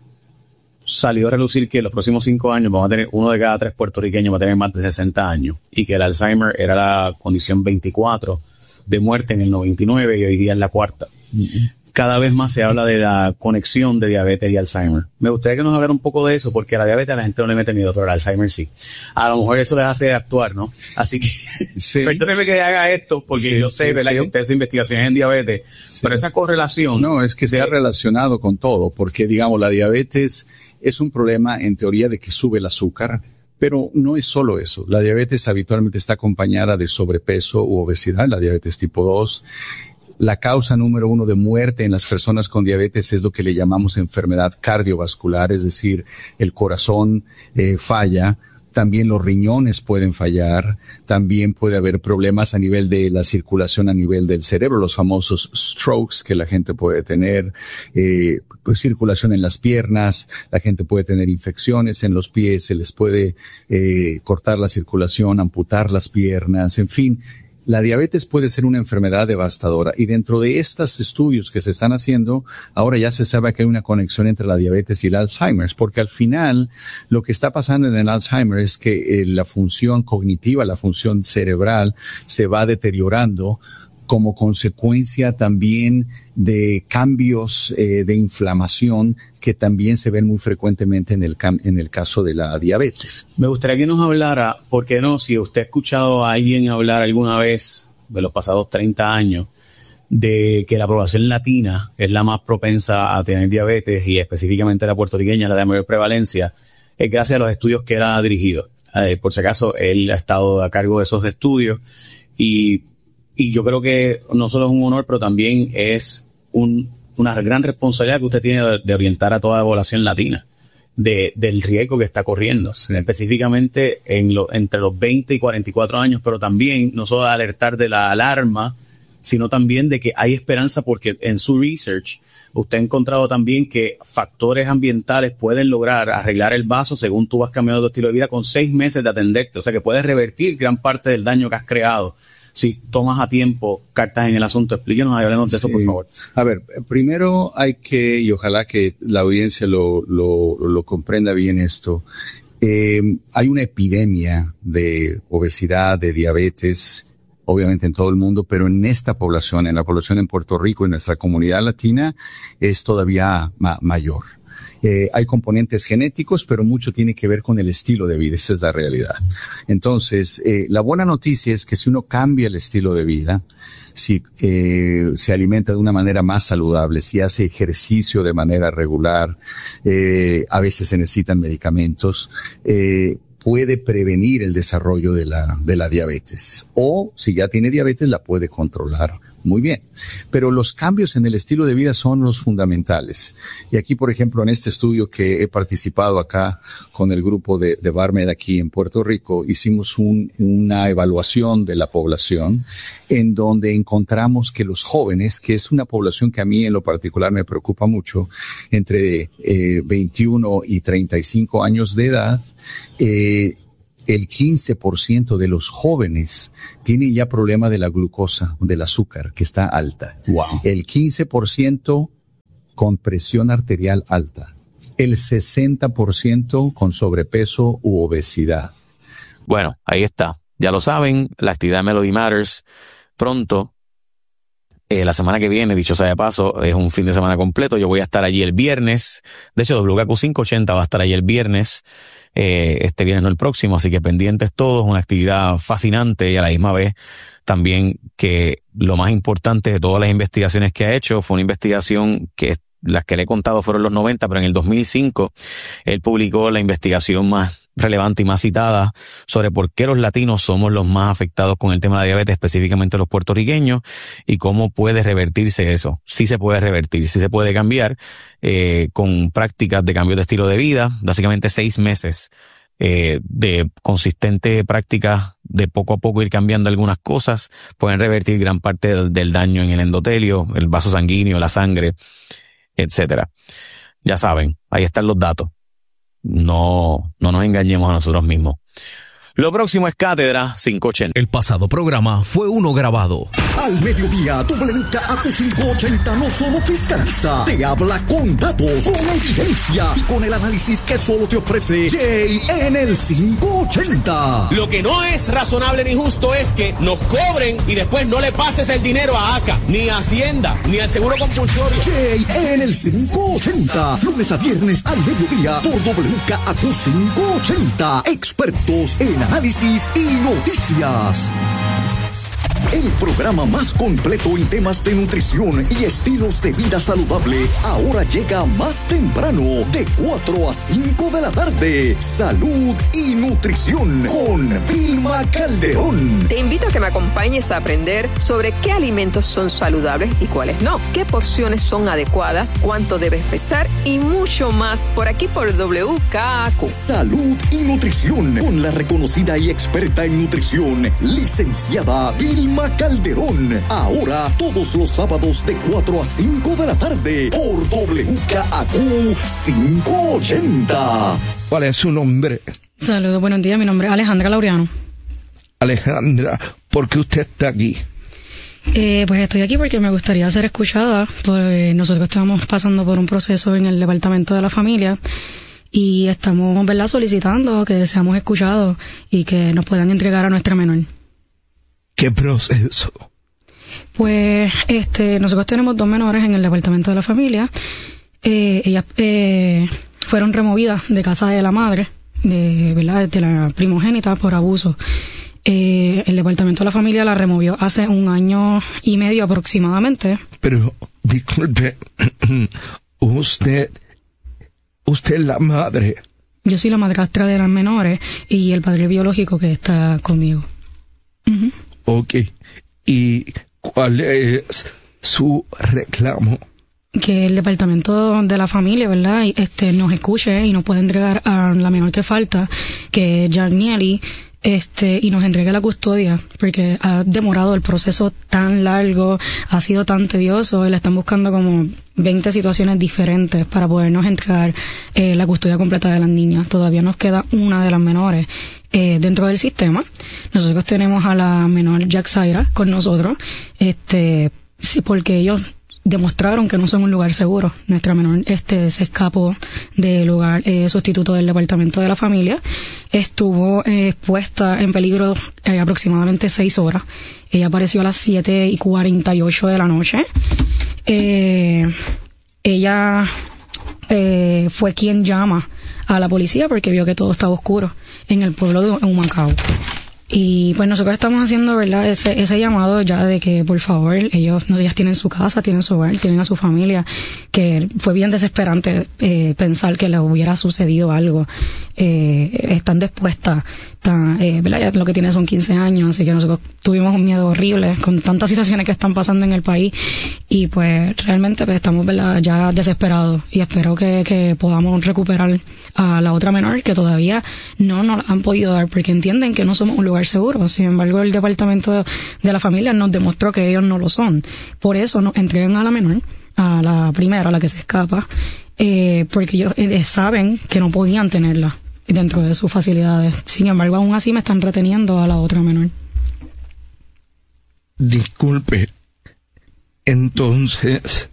salió a relucir que en los próximos cinco años vamos a tener uno de cada tres puertorriqueños va a tener más de sesenta años y que el Alzheimer era la condición veinticuatro de muerte en el noventa y nueve y hoy día es la cuarta. Uh-huh. Cada vez más se habla de la conexión de diabetes y Alzheimer. Me gustaría que nos hablara un poco de eso, porque a la diabetes a la gente no le mete miedo, pero al Alzheimer sí. A lo mejor eso les hace actuar, ¿no? Así que, sí. Perdóneme que haga esto, porque sí, yo sé, sí, ¿verdad? Sí. Que usted hace investigaciones en diabetes, sí. Pero esa correlación.
No, es que está relacionado con todo, porque digamos, la diabetes es un problema en teoría de que sube el azúcar, pero no es solo eso. La diabetes habitualmente está acompañada de sobrepeso u obesidad, la diabetes tipo dos. La causa número uno de muerte en las personas con diabetes es lo que le llamamos enfermedad cardiovascular, es decir, el corazón eh, falla. También los riñones pueden fallar, también puede haber problemas a nivel de la circulación a nivel del cerebro, los famosos strokes que la gente puede tener, eh, pues, circulación en las piernas, la gente puede tener infecciones en los pies, se les puede eh, cortar la circulación, amputar las piernas, en fin. La diabetes puede ser una enfermedad devastadora y dentro de estos estudios que se están haciendo, ahora ya se sabe que hay una conexión entre la diabetes y el Alzheimer, porque al final lo que está pasando en el Alzheimer es que eh, la función cognitiva, la función cerebral se va deteriorando como consecuencia también de cambios eh, de inflamación que también se ven muy frecuentemente en el cam- en el caso de la diabetes.
Me gustaría que nos hablara, ¿por qué no? Si usted ha escuchado a alguien hablar alguna vez de los pasados treinta años de que la población latina es la más propensa a tener diabetes y específicamente la puertorriqueña, la de mayor prevalencia, es gracias a los estudios que él ha dirigido. Eh, por si acaso, él ha estado a cargo de esos estudios y Y yo creo que no solo es un honor, pero también es un, una gran responsabilidad que usted tiene de, de orientar a toda la población latina de, del riesgo que está corriendo, sí. Específicamente en lo, entre los veinte y cuarenta y cuatro años, pero también no solo de alertar de la alarma, sino también de que hay esperanza porque en su research usted ha encontrado también que factores ambientales pueden lograr arreglar el vaso según tú vas cambiando tu estilo de vida con seis meses de atenderte, o sea que puedes revertir gran parte del daño que has creado. Si tomas a tiempo cartas en el asunto, explíquenos, háblenos de eso, sí. Por favor.
A ver, primero hay que, y ojalá que la audiencia lo, lo, lo comprenda bien esto, eh, hay una epidemia de obesidad, de diabetes, obviamente en todo el mundo, pero en esta población, en la población en Puerto Rico, en nuestra comunidad latina, es todavía ma- mayor. Eh, hay componentes genéticos, pero mucho tiene que ver con el estilo de vida. Esa es la realidad. Entonces, eh, la buena noticia es que si uno cambia el estilo de vida, si eh, se alimenta de una manera más saludable, si hace ejercicio de manera regular, eh, a veces se necesitan medicamentos, eh, puede prevenir el desarrollo de la, de la diabetes. O, si ya tiene diabetes, la puede controlar muy bien. Pero los cambios en el estilo de vida son los fundamentales. Y aquí, por ejemplo, en este estudio que he participado acá con el grupo de, de Barmed aquí en Puerto Rico, hicimos un, una evaluación de la población en donde encontramos que los jóvenes, que es una población que a mí en lo particular me preocupa mucho, entre eh, veintiuno y treinta y cinco años de edad, eh, el quince por ciento de los jóvenes tienen ya problema de la glucosa, del azúcar, que está alta.
Wow.
El quince por ciento con presión arterial alta. El sesenta por ciento con sobrepeso u obesidad.
Bueno, ahí está. Ya lo saben, la actividad Melody Matters pronto. Eh, la semana que viene, dicho sea de paso, es un fin de semana completo. Yo voy a estar allí el viernes. De hecho, W K Q quinientos ochenta va a estar allí el viernes. Eh, este viernes no el próximo, así que pendientes todos, una actividad fascinante y a la misma vez también que lo más importante de todas las investigaciones que ha hecho fue una investigación que las que le he contado fueron los noventa, pero en el dos mil cinco él publicó la investigación más relevante y más citada sobre por qué los latinos somos los más afectados con el tema de la diabetes, específicamente los puertorriqueños, y cómo puede revertirse eso. Sí se puede revertir, sí se puede cambiar eh, con prácticas de cambio de estilo de vida, básicamente seis meses eh, de consistente práctica de poco a poco ir cambiando algunas cosas, pueden revertir gran parte del, del daño en el endotelio, el vaso sanguíneo, la sangre, etcétera. Ya saben, ahí están los datos. No, no nos engañemos a nosotros mismos. Lo próximo es Cátedra quinientos ochenta.
El pasado programa fue uno grabado.
Al mediodía, W K A Q quinientos ochenta no solo fiscaliza, te habla con datos, con evidencia y con el análisis que solo te ofrece Jay en el quinientos ochenta.
Lo que no es razonable ni justo es que nos cobren y después no le pases el dinero a ACA, ni a Hacienda, ni al Seguro Compulsorio.
Jay en el quinientos ochenta, lunes a viernes al mediodía por W K A Q quinientos ochenta. Expertos en análisis y noticias. El programa más completo en temas de nutrición y estilos de vida saludable ahora llega más temprano, de cuatro a cinco de la tarde. Salud y nutrición con Vilma Calderón.
Te invito a que me acompañes a aprender sobre qué alimentos son saludables y cuáles no, qué porciones son adecuadas, cuánto debes pesar y mucho más por aquí por W K A Q.
Salud y nutrición con la reconocida y experta en nutrición, licenciada Vilma Calderón. Ahora todos los sábados de cuatro a cinco de la tarde por W K A Q quinientos ochenta.
¿Cuál es su nombre?
Saludos, buenos días. Mi nombre es Alejandra Laureano.
Alejandra, ¿por qué usted está aquí?
Eh, pues estoy aquí porque me gustaría ser escuchada. Pues nosotros estamos pasando por un proceso en el Departamento de la Familia y estamos, ¿verdad?, solicitando que seamos escuchados y que nos puedan entregar a nuestra menor.
¿Qué proceso?
Pues este, nosotros tenemos dos menores en el Departamento de la Familia. Eh, ellas eh, fueron removidas de casa de la madre, de, ¿verdad?, de la primogénita por abuso. Eh, el Departamento de la Familia la removió hace un año y medio aproximadamente.
Pero, disculpe, usted, usted es la madre.
Yo soy la madrastra de las menores y el padre biológico que está conmigo. Uh-huh.
Ok. ¿Y cuál es su reclamo?
Que el Departamento de la Familia, ¿verdad?, este, nos escuche y nos pueda entregar a la menor que falta, que es Janieli, este, y nos entregue la custodia, porque ha demorado el proceso tan largo, ha sido tan tedioso, y le están buscando como veinte situaciones diferentes para podernos entregar eh, la custodia completa de las niñas. Todavía nos queda una de las menores eh, dentro del sistema. Nosotros tenemos a la menor Jaxaira con nosotros, este, sí, porque ellos demostraron que no son un lugar seguro. Nuestra menor este se escapó del lugar eh, sustituto del Departamento de la Familia. Estuvo eh, expuesta en peligro eh, aproximadamente seis horas. Ella apareció a las siete y cuarenta y ocho de la noche. Eh, ella eh, fue quien llama a la policía porque vio que todo estaba oscuro en el pueblo de Humacao. Y pues nosotros estamos haciendo, ¿verdad?, ese, ese llamado ya de que, por favor, ellos no ellas tienen su casa, tienen su hogar, tienen a su familia, que fue bien desesperante eh, pensar que le hubiera sucedido algo. Eh, están dispuestas, están, eh, ¿verdad?, ya lo que tiene son quince años, así que nosotros tuvimos un miedo horrible con tantas situaciones que están pasando en el país y pues realmente pues, estamos, ¿verdad?, ya desesperados y espero que, que podamos recuperar a la otra menor que todavía no nos han podido dar porque entienden que no somos un lugar seguro. Sin embargo, el departamento de la familia nos demostró que ellos no lo son. Por eso nos entregan a la menor, a la primera, a la que se escapa, eh, porque ellos eh, saben que no podían tenerla dentro de sus facilidades. Sin embargo, aún así me están reteniendo a la otra menor.
Disculpe, entonces,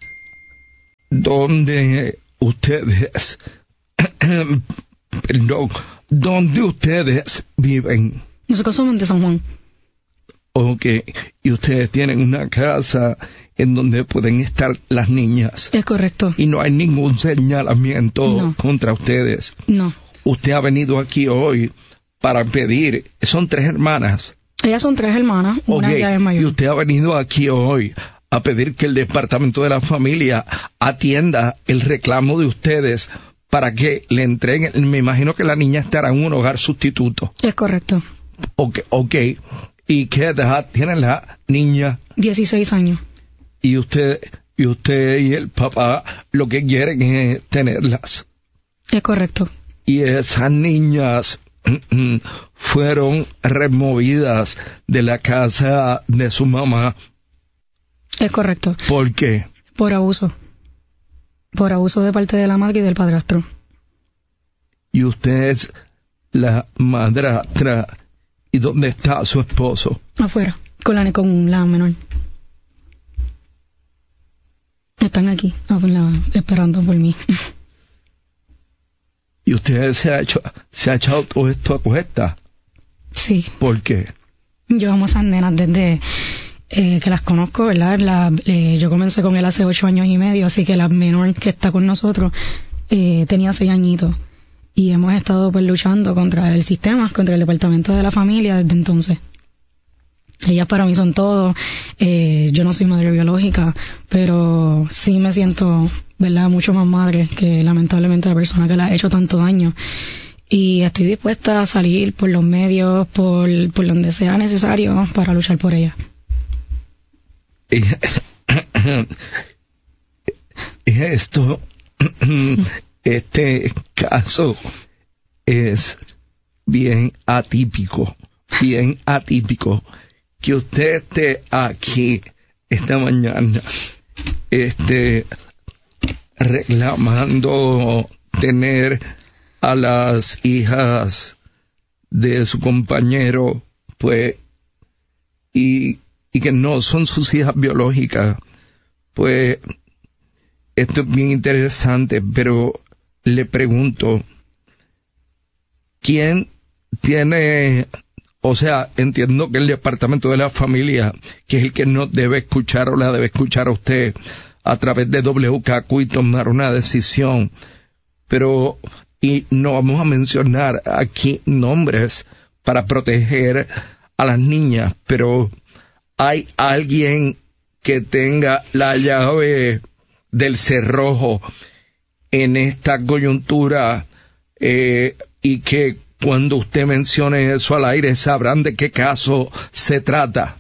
¿dónde ustedes, perdón, dónde ustedes viven?
Nosotros somos de San Juan.
Ok, y ustedes tienen una casa en donde pueden estar las niñas.
Es correcto.
Y no hay ningún señalamiento
no.
contra ustedes.
No.
Usted ha venido aquí hoy para pedir, son tres hermanas.
Ellas son tres hermanas, una
okay.
ya es mayor.
Y usted ha venido aquí hoy a pedir que el Departamento de la Familia atienda el reclamo de ustedes para que le entreguen, me imagino que la niña estará en un hogar sustituto.
Es correcto.
Ok, ok. ¿Y qué edad tiene la niña?
dieciséis años.
Y usted, y usted y el papá lo que quieren es tenerlas.
Es correcto.
Y esas niñas fueron removidas de la casa de su mamá.
Es correcto.
¿Por qué?
Por abuso. Por abuso de parte de la madre y del padrastro.
Y usted es la madrastra. ¿Y dónde está su esposo?
Afuera, con la, con la menor. Están aquí, esperando por mí.
¿Y usted se ha hecho, se ha echado todo esto a cuesta?
Sí.
¿Por qué?
Llevamos a esas nenas desde eh, que las conozco, ¿verdad? La, eh, yo comencé con él hace ocho años y medio, así que la menor que está con nosotros eh, tenía seis añitos. Y hemos estado pues luchando contra el sistema, contra el Departamento de la Familia desde entonces. Ellas para mí son todo. Eh, yo no soy madre biológica, pero sí me siento, ¿verdad?, mucho más madre que lamentablemente la persona que le ha hecho tanto daño. Y estoy dispuesta a salir por los medios, por, por donde sea necesario para luchar por ella.
Esto, este caso es bien atípico, bien atípico. Que usted esté aquí esta mañana, este, reclamando tener a las hijas de su compañero, pues, y, y que no son sus hijas biológicas, pues, esto es bien interesante, pero le pregunto, ¿quién tiene... O sea, entiendo que el Departamento de la Familia, que es el que no debe escuchar o la debe escuchar a usted a través de W K Q y tomar una decisión, pero, y no vamos a mencionar aquí nombres para proteger a las niñas, pero hay alguien que tenga la llave del cerrojo en esta coyuntura eh, y que cuando usted mencione eso al aire, sabrán de qué caso se trata.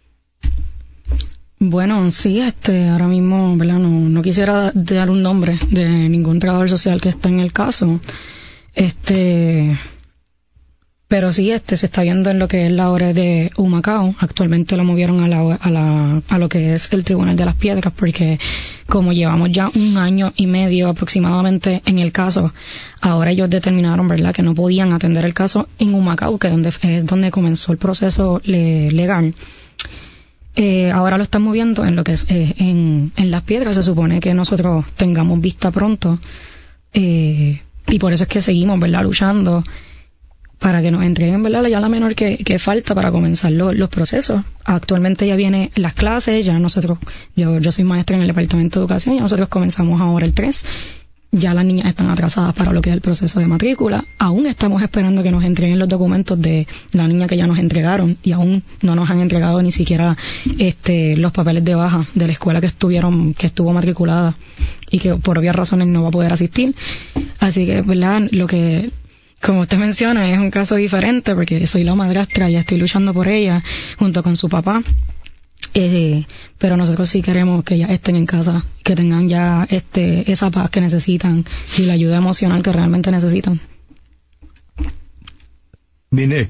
Bueno, sí, este, ahora mismo, ¿verdad? No, no quisiera dar un nombre de ningún trabajador social que está en el caso. Este, pero sí, este, se está viendo en lo que es la hora de Humacao. Actualmente lo movieron a la, a la, a lo que es el Tribunal de las Piedras, porque como llevamos ya un año y medio aproximadamente en el caso, ahora ellos determinaron, ¿verdad?, que no podían atender el caso en Humacao, que donde, es donde comenzó el proceso le, legal. Eh, ahora lo están moviendo en lo que es eh, en, en Las Piedras. Se supone que nosotros tengamos vista pronto, eh, y por eso es que seguimos, ¿verdad?, luchando para que nos entreguen, ¿verdad?, ya la menor que, que falta para comenzar lo, los procesos. Actualmente ya vienen las clases, ya nosotros, yo, yo soy maestra en el Departamento de Educación, ya nosotros comenzamos ahora el tres, ya las niñas están atrasadas para lo que es el proceso de matrícula. Aún estamos esperando que nos entreguen los documentos de la niña que ya nos entregaron y aún no nos han entregado ni siquiera este los papeles de baja de la escuela que estuvieron que estuvo matriculada y que por obvias razones no va a poder asistir. Así que, ¿verdad? Lo que, como usted menciona, es un caso diferente porque soy la madrastra y estoy luchando por ella junto con su papá. Eh, pero nosotros sí queremos que ellas estén en casa, que tengan ya este esa paz que necesitan y la ayuda emocional que realmente necesitan.
Mire,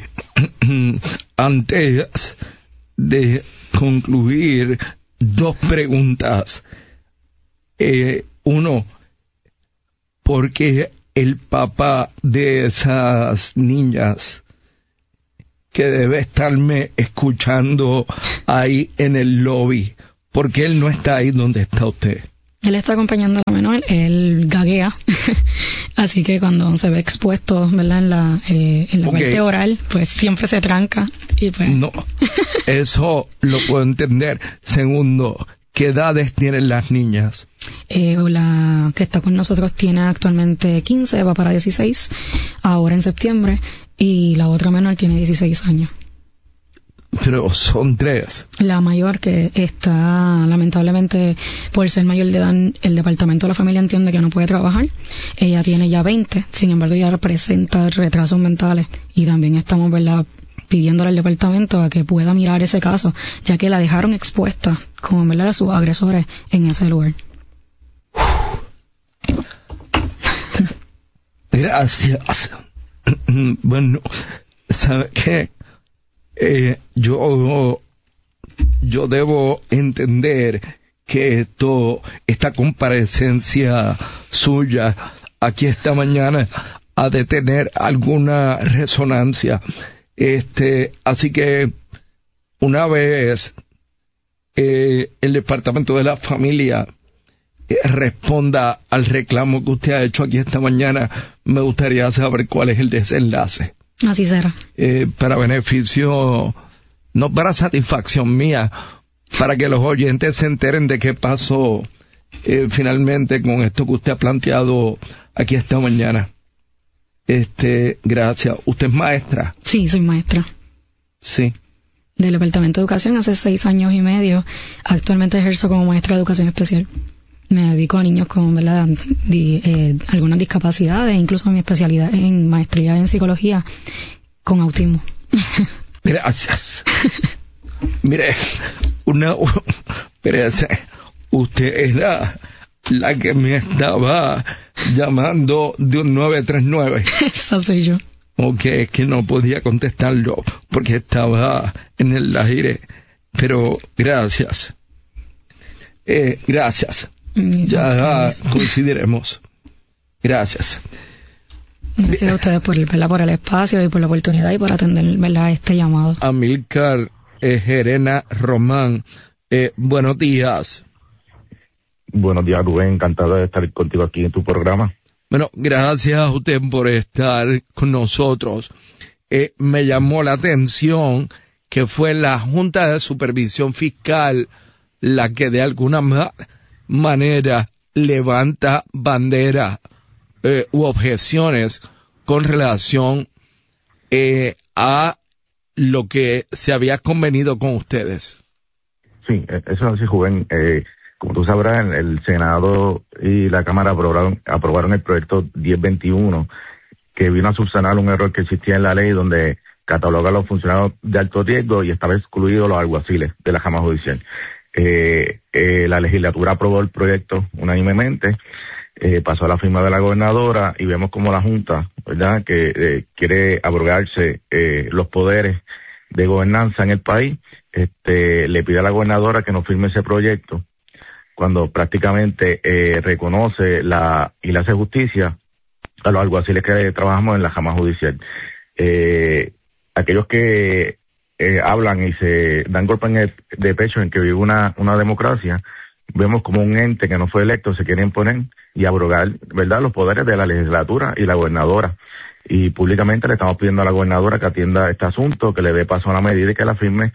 antes de concluir, dos preguntas. Eh, uno, ¿por qué el papá de esas niñas que debe estarme escuchando ahí en el lobby, porque él no está ahí donde está usted?
Él está acompañando a la menor, él gaguea, así que cuando se ve expuesto, ¿verdad? En la, eh, en la
okay.
parte oral, pues siempre se tranca. Y pues...
No, eso lo puedo entender. Segundo, ¿qué edades tienen las niñas?
Eh, la que está con nosotros tiene actualmente quince, va para dieciséis, ahora en septiembre, y la otra menor tiene dieciséis años.
Pero son tres.
La mayor, que está, lamentablemente, por ser mayor de edad, el departamento de la familia entiende que no puede trabajar. Ella tiene ya veinte, sin embargo, ella presenta retrasos mentales y también estamos, ¿verdad?, pidiéndole al departamento a que pueda mirar ese caso, ya que la dejaron expuesta, como, ¿verdad?, a sus agresores en ese lugar.
Gracias. Bueno, ¿sabe qué? Eh, yo, yo debo entender que esto, esta comparecencia suya aquí esta mañana ha de tener alguna resonancia. Este, así que una vez eh, el Departamento de la Familia eh, responda al reclamo que usted ha hecho aquí esta mañana, me gustaría saber cuál es el desenlace.
Así será.
Eh, para beneficio, no para satisfacción mía, para que los oyentes se enteren de qué pasó eh, finalmente con esto que usted ha planteado aquí esta mañana. Este, gracias. ¿Usted es maestra?
Sí, soy maestra.
Sí.
Del Departamento de Educación hace seis años y medio. Actualmente ejerzo como maestra de Educación Especial. Me dedico a niños con, ¿verdad?, di, eh, algunas discapacidades, incluso mi especialidad en maestría en psicología con autismo.
Gracias. Mire, una, espérese, usted era la que me estaba llamando de un nueve tres nueve.
Esa soy yo.
Ok, es que no podía contestarlo porque estaba en el aire, pero gracias. Eh, gracias. Ya consideremos. Gracias.
Gracias a ustedes por, ¿verdad?, por el espacio y por la oportunidad y por atender, ¿verdad?, este llamado.
Amílcar eh, Gerena Román, eh, buenos días.
Buenos días, Rubén. Encantado de estar contigo aquí en tu programa.
Bueno, gracias a usted por estar con nosotros. Eh, me llamó la atención que fue la Junta de Supervisión Fiscal la que de alguna ma- manera levanta bandera eh, u objeciones con relación eh, a lo que se había convenido con ustedes.
Sí, eso es así, Rubén. Eh, como tú sabrás, el, el Senado y la Cámara aprobaron, aprobaron el proyecto diez veintiuno, que vino a subsanar un error que existía en la ley donde cataloga a los funcionarios de alto riesgo y estaba excluido los alguaciles de la Cámara Judicial. Eh, eh, la legislatura aprobó el proyecto unánimemente, eh, pasó a la firma de la gobernadora y vemos como la Junta, ¿verdad?, que eh, quiere abrogarse eh, los poderes de gobernanza en el país, este, le pide a la gobernadora que no firme ese proyecto cuando prácticamente eh, reconoce la y le hace justicia a los alguaciles que trabajamos en la Cámara Judicial. Eh, aquellos que eh, hablan y se dan golpe en el, de pecho en que vive una, una democracia, vemos como un ente que no fue electo se quiere imponer y abrogar, ¿verdad?, los poderes de la legislatura y la gobernadora. Y públicamente le estamos pidiendo a la gobernadora que atienda este asunto, que le dé paso a la medida y que la firme,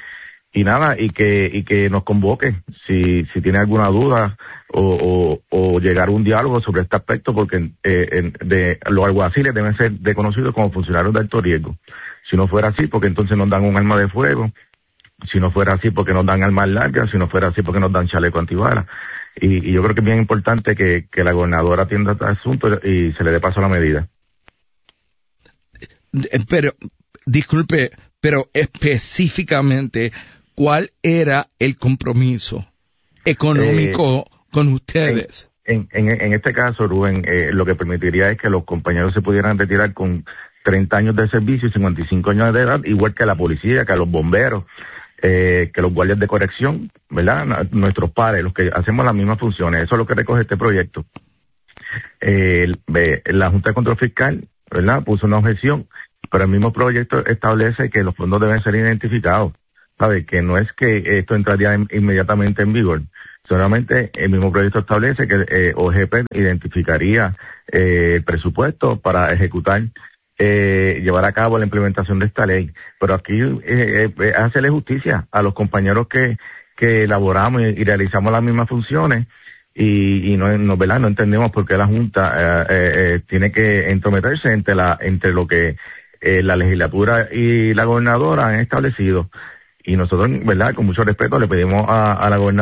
y nada, y que y que nos convoque si si tiene alguna duda o, o, o llegar a un diálogo sobre este aspecto, porque eh, en, de los alguaciles deben ser reconocidos como funcionarios de alto riesgo. Si no fuera así, porque entonces nos dan un arma de fuego. Si no fuera así, porque nos dan armas largas. Si no fuera así, porque nos dan chaleco antibalas. Y, y yo creo que es bien importante que, que la gobernadora atienda este asunto y se le dé paso a la medida.
Pero, disculpe, pero específicamente, ¿cuál era el compromiso económico eh, con ustedes?
En, en, en este caso, Rubén, eh, lo que permitiría es que los compañeros se pudieran retirar con treinta años de servicio y cincuenta y cinco años de edad, igual que la policía, que los bomberos, eh, que los guardias de corrección, ¿verdad? Nuestros padres, los que hacemos las mismas funciones. Eso es lo que recoge este proyecto. Eh, la Junta de Control Fiscal, ¿verdad?, puso una objeción, pero el mismo proyecto establece que los fondos deben ser identificados, ¿sabe? Que no es que esto entraría en, inmediatamente en vigor. Solamente el mismo proyecto establece que eh, O G P identificaría eh, el presupuesto para ejecutar, eh, llevar a cabo la implementación de esta ley. Pero aquí eh, eh, hacerle justicia a los compañeros que, que elaboramos y, y realizamos las mismas funciones. Y, y no, no, ¿verdad? No entendemos por qué la Junta eh, eh, tiene que entrometerse entre la entre lo que eh, la legislatura y la gobernadora han establecido. Y nosotros, ¿verdad?, con mucho respeto le pedimos a, a la gobernadora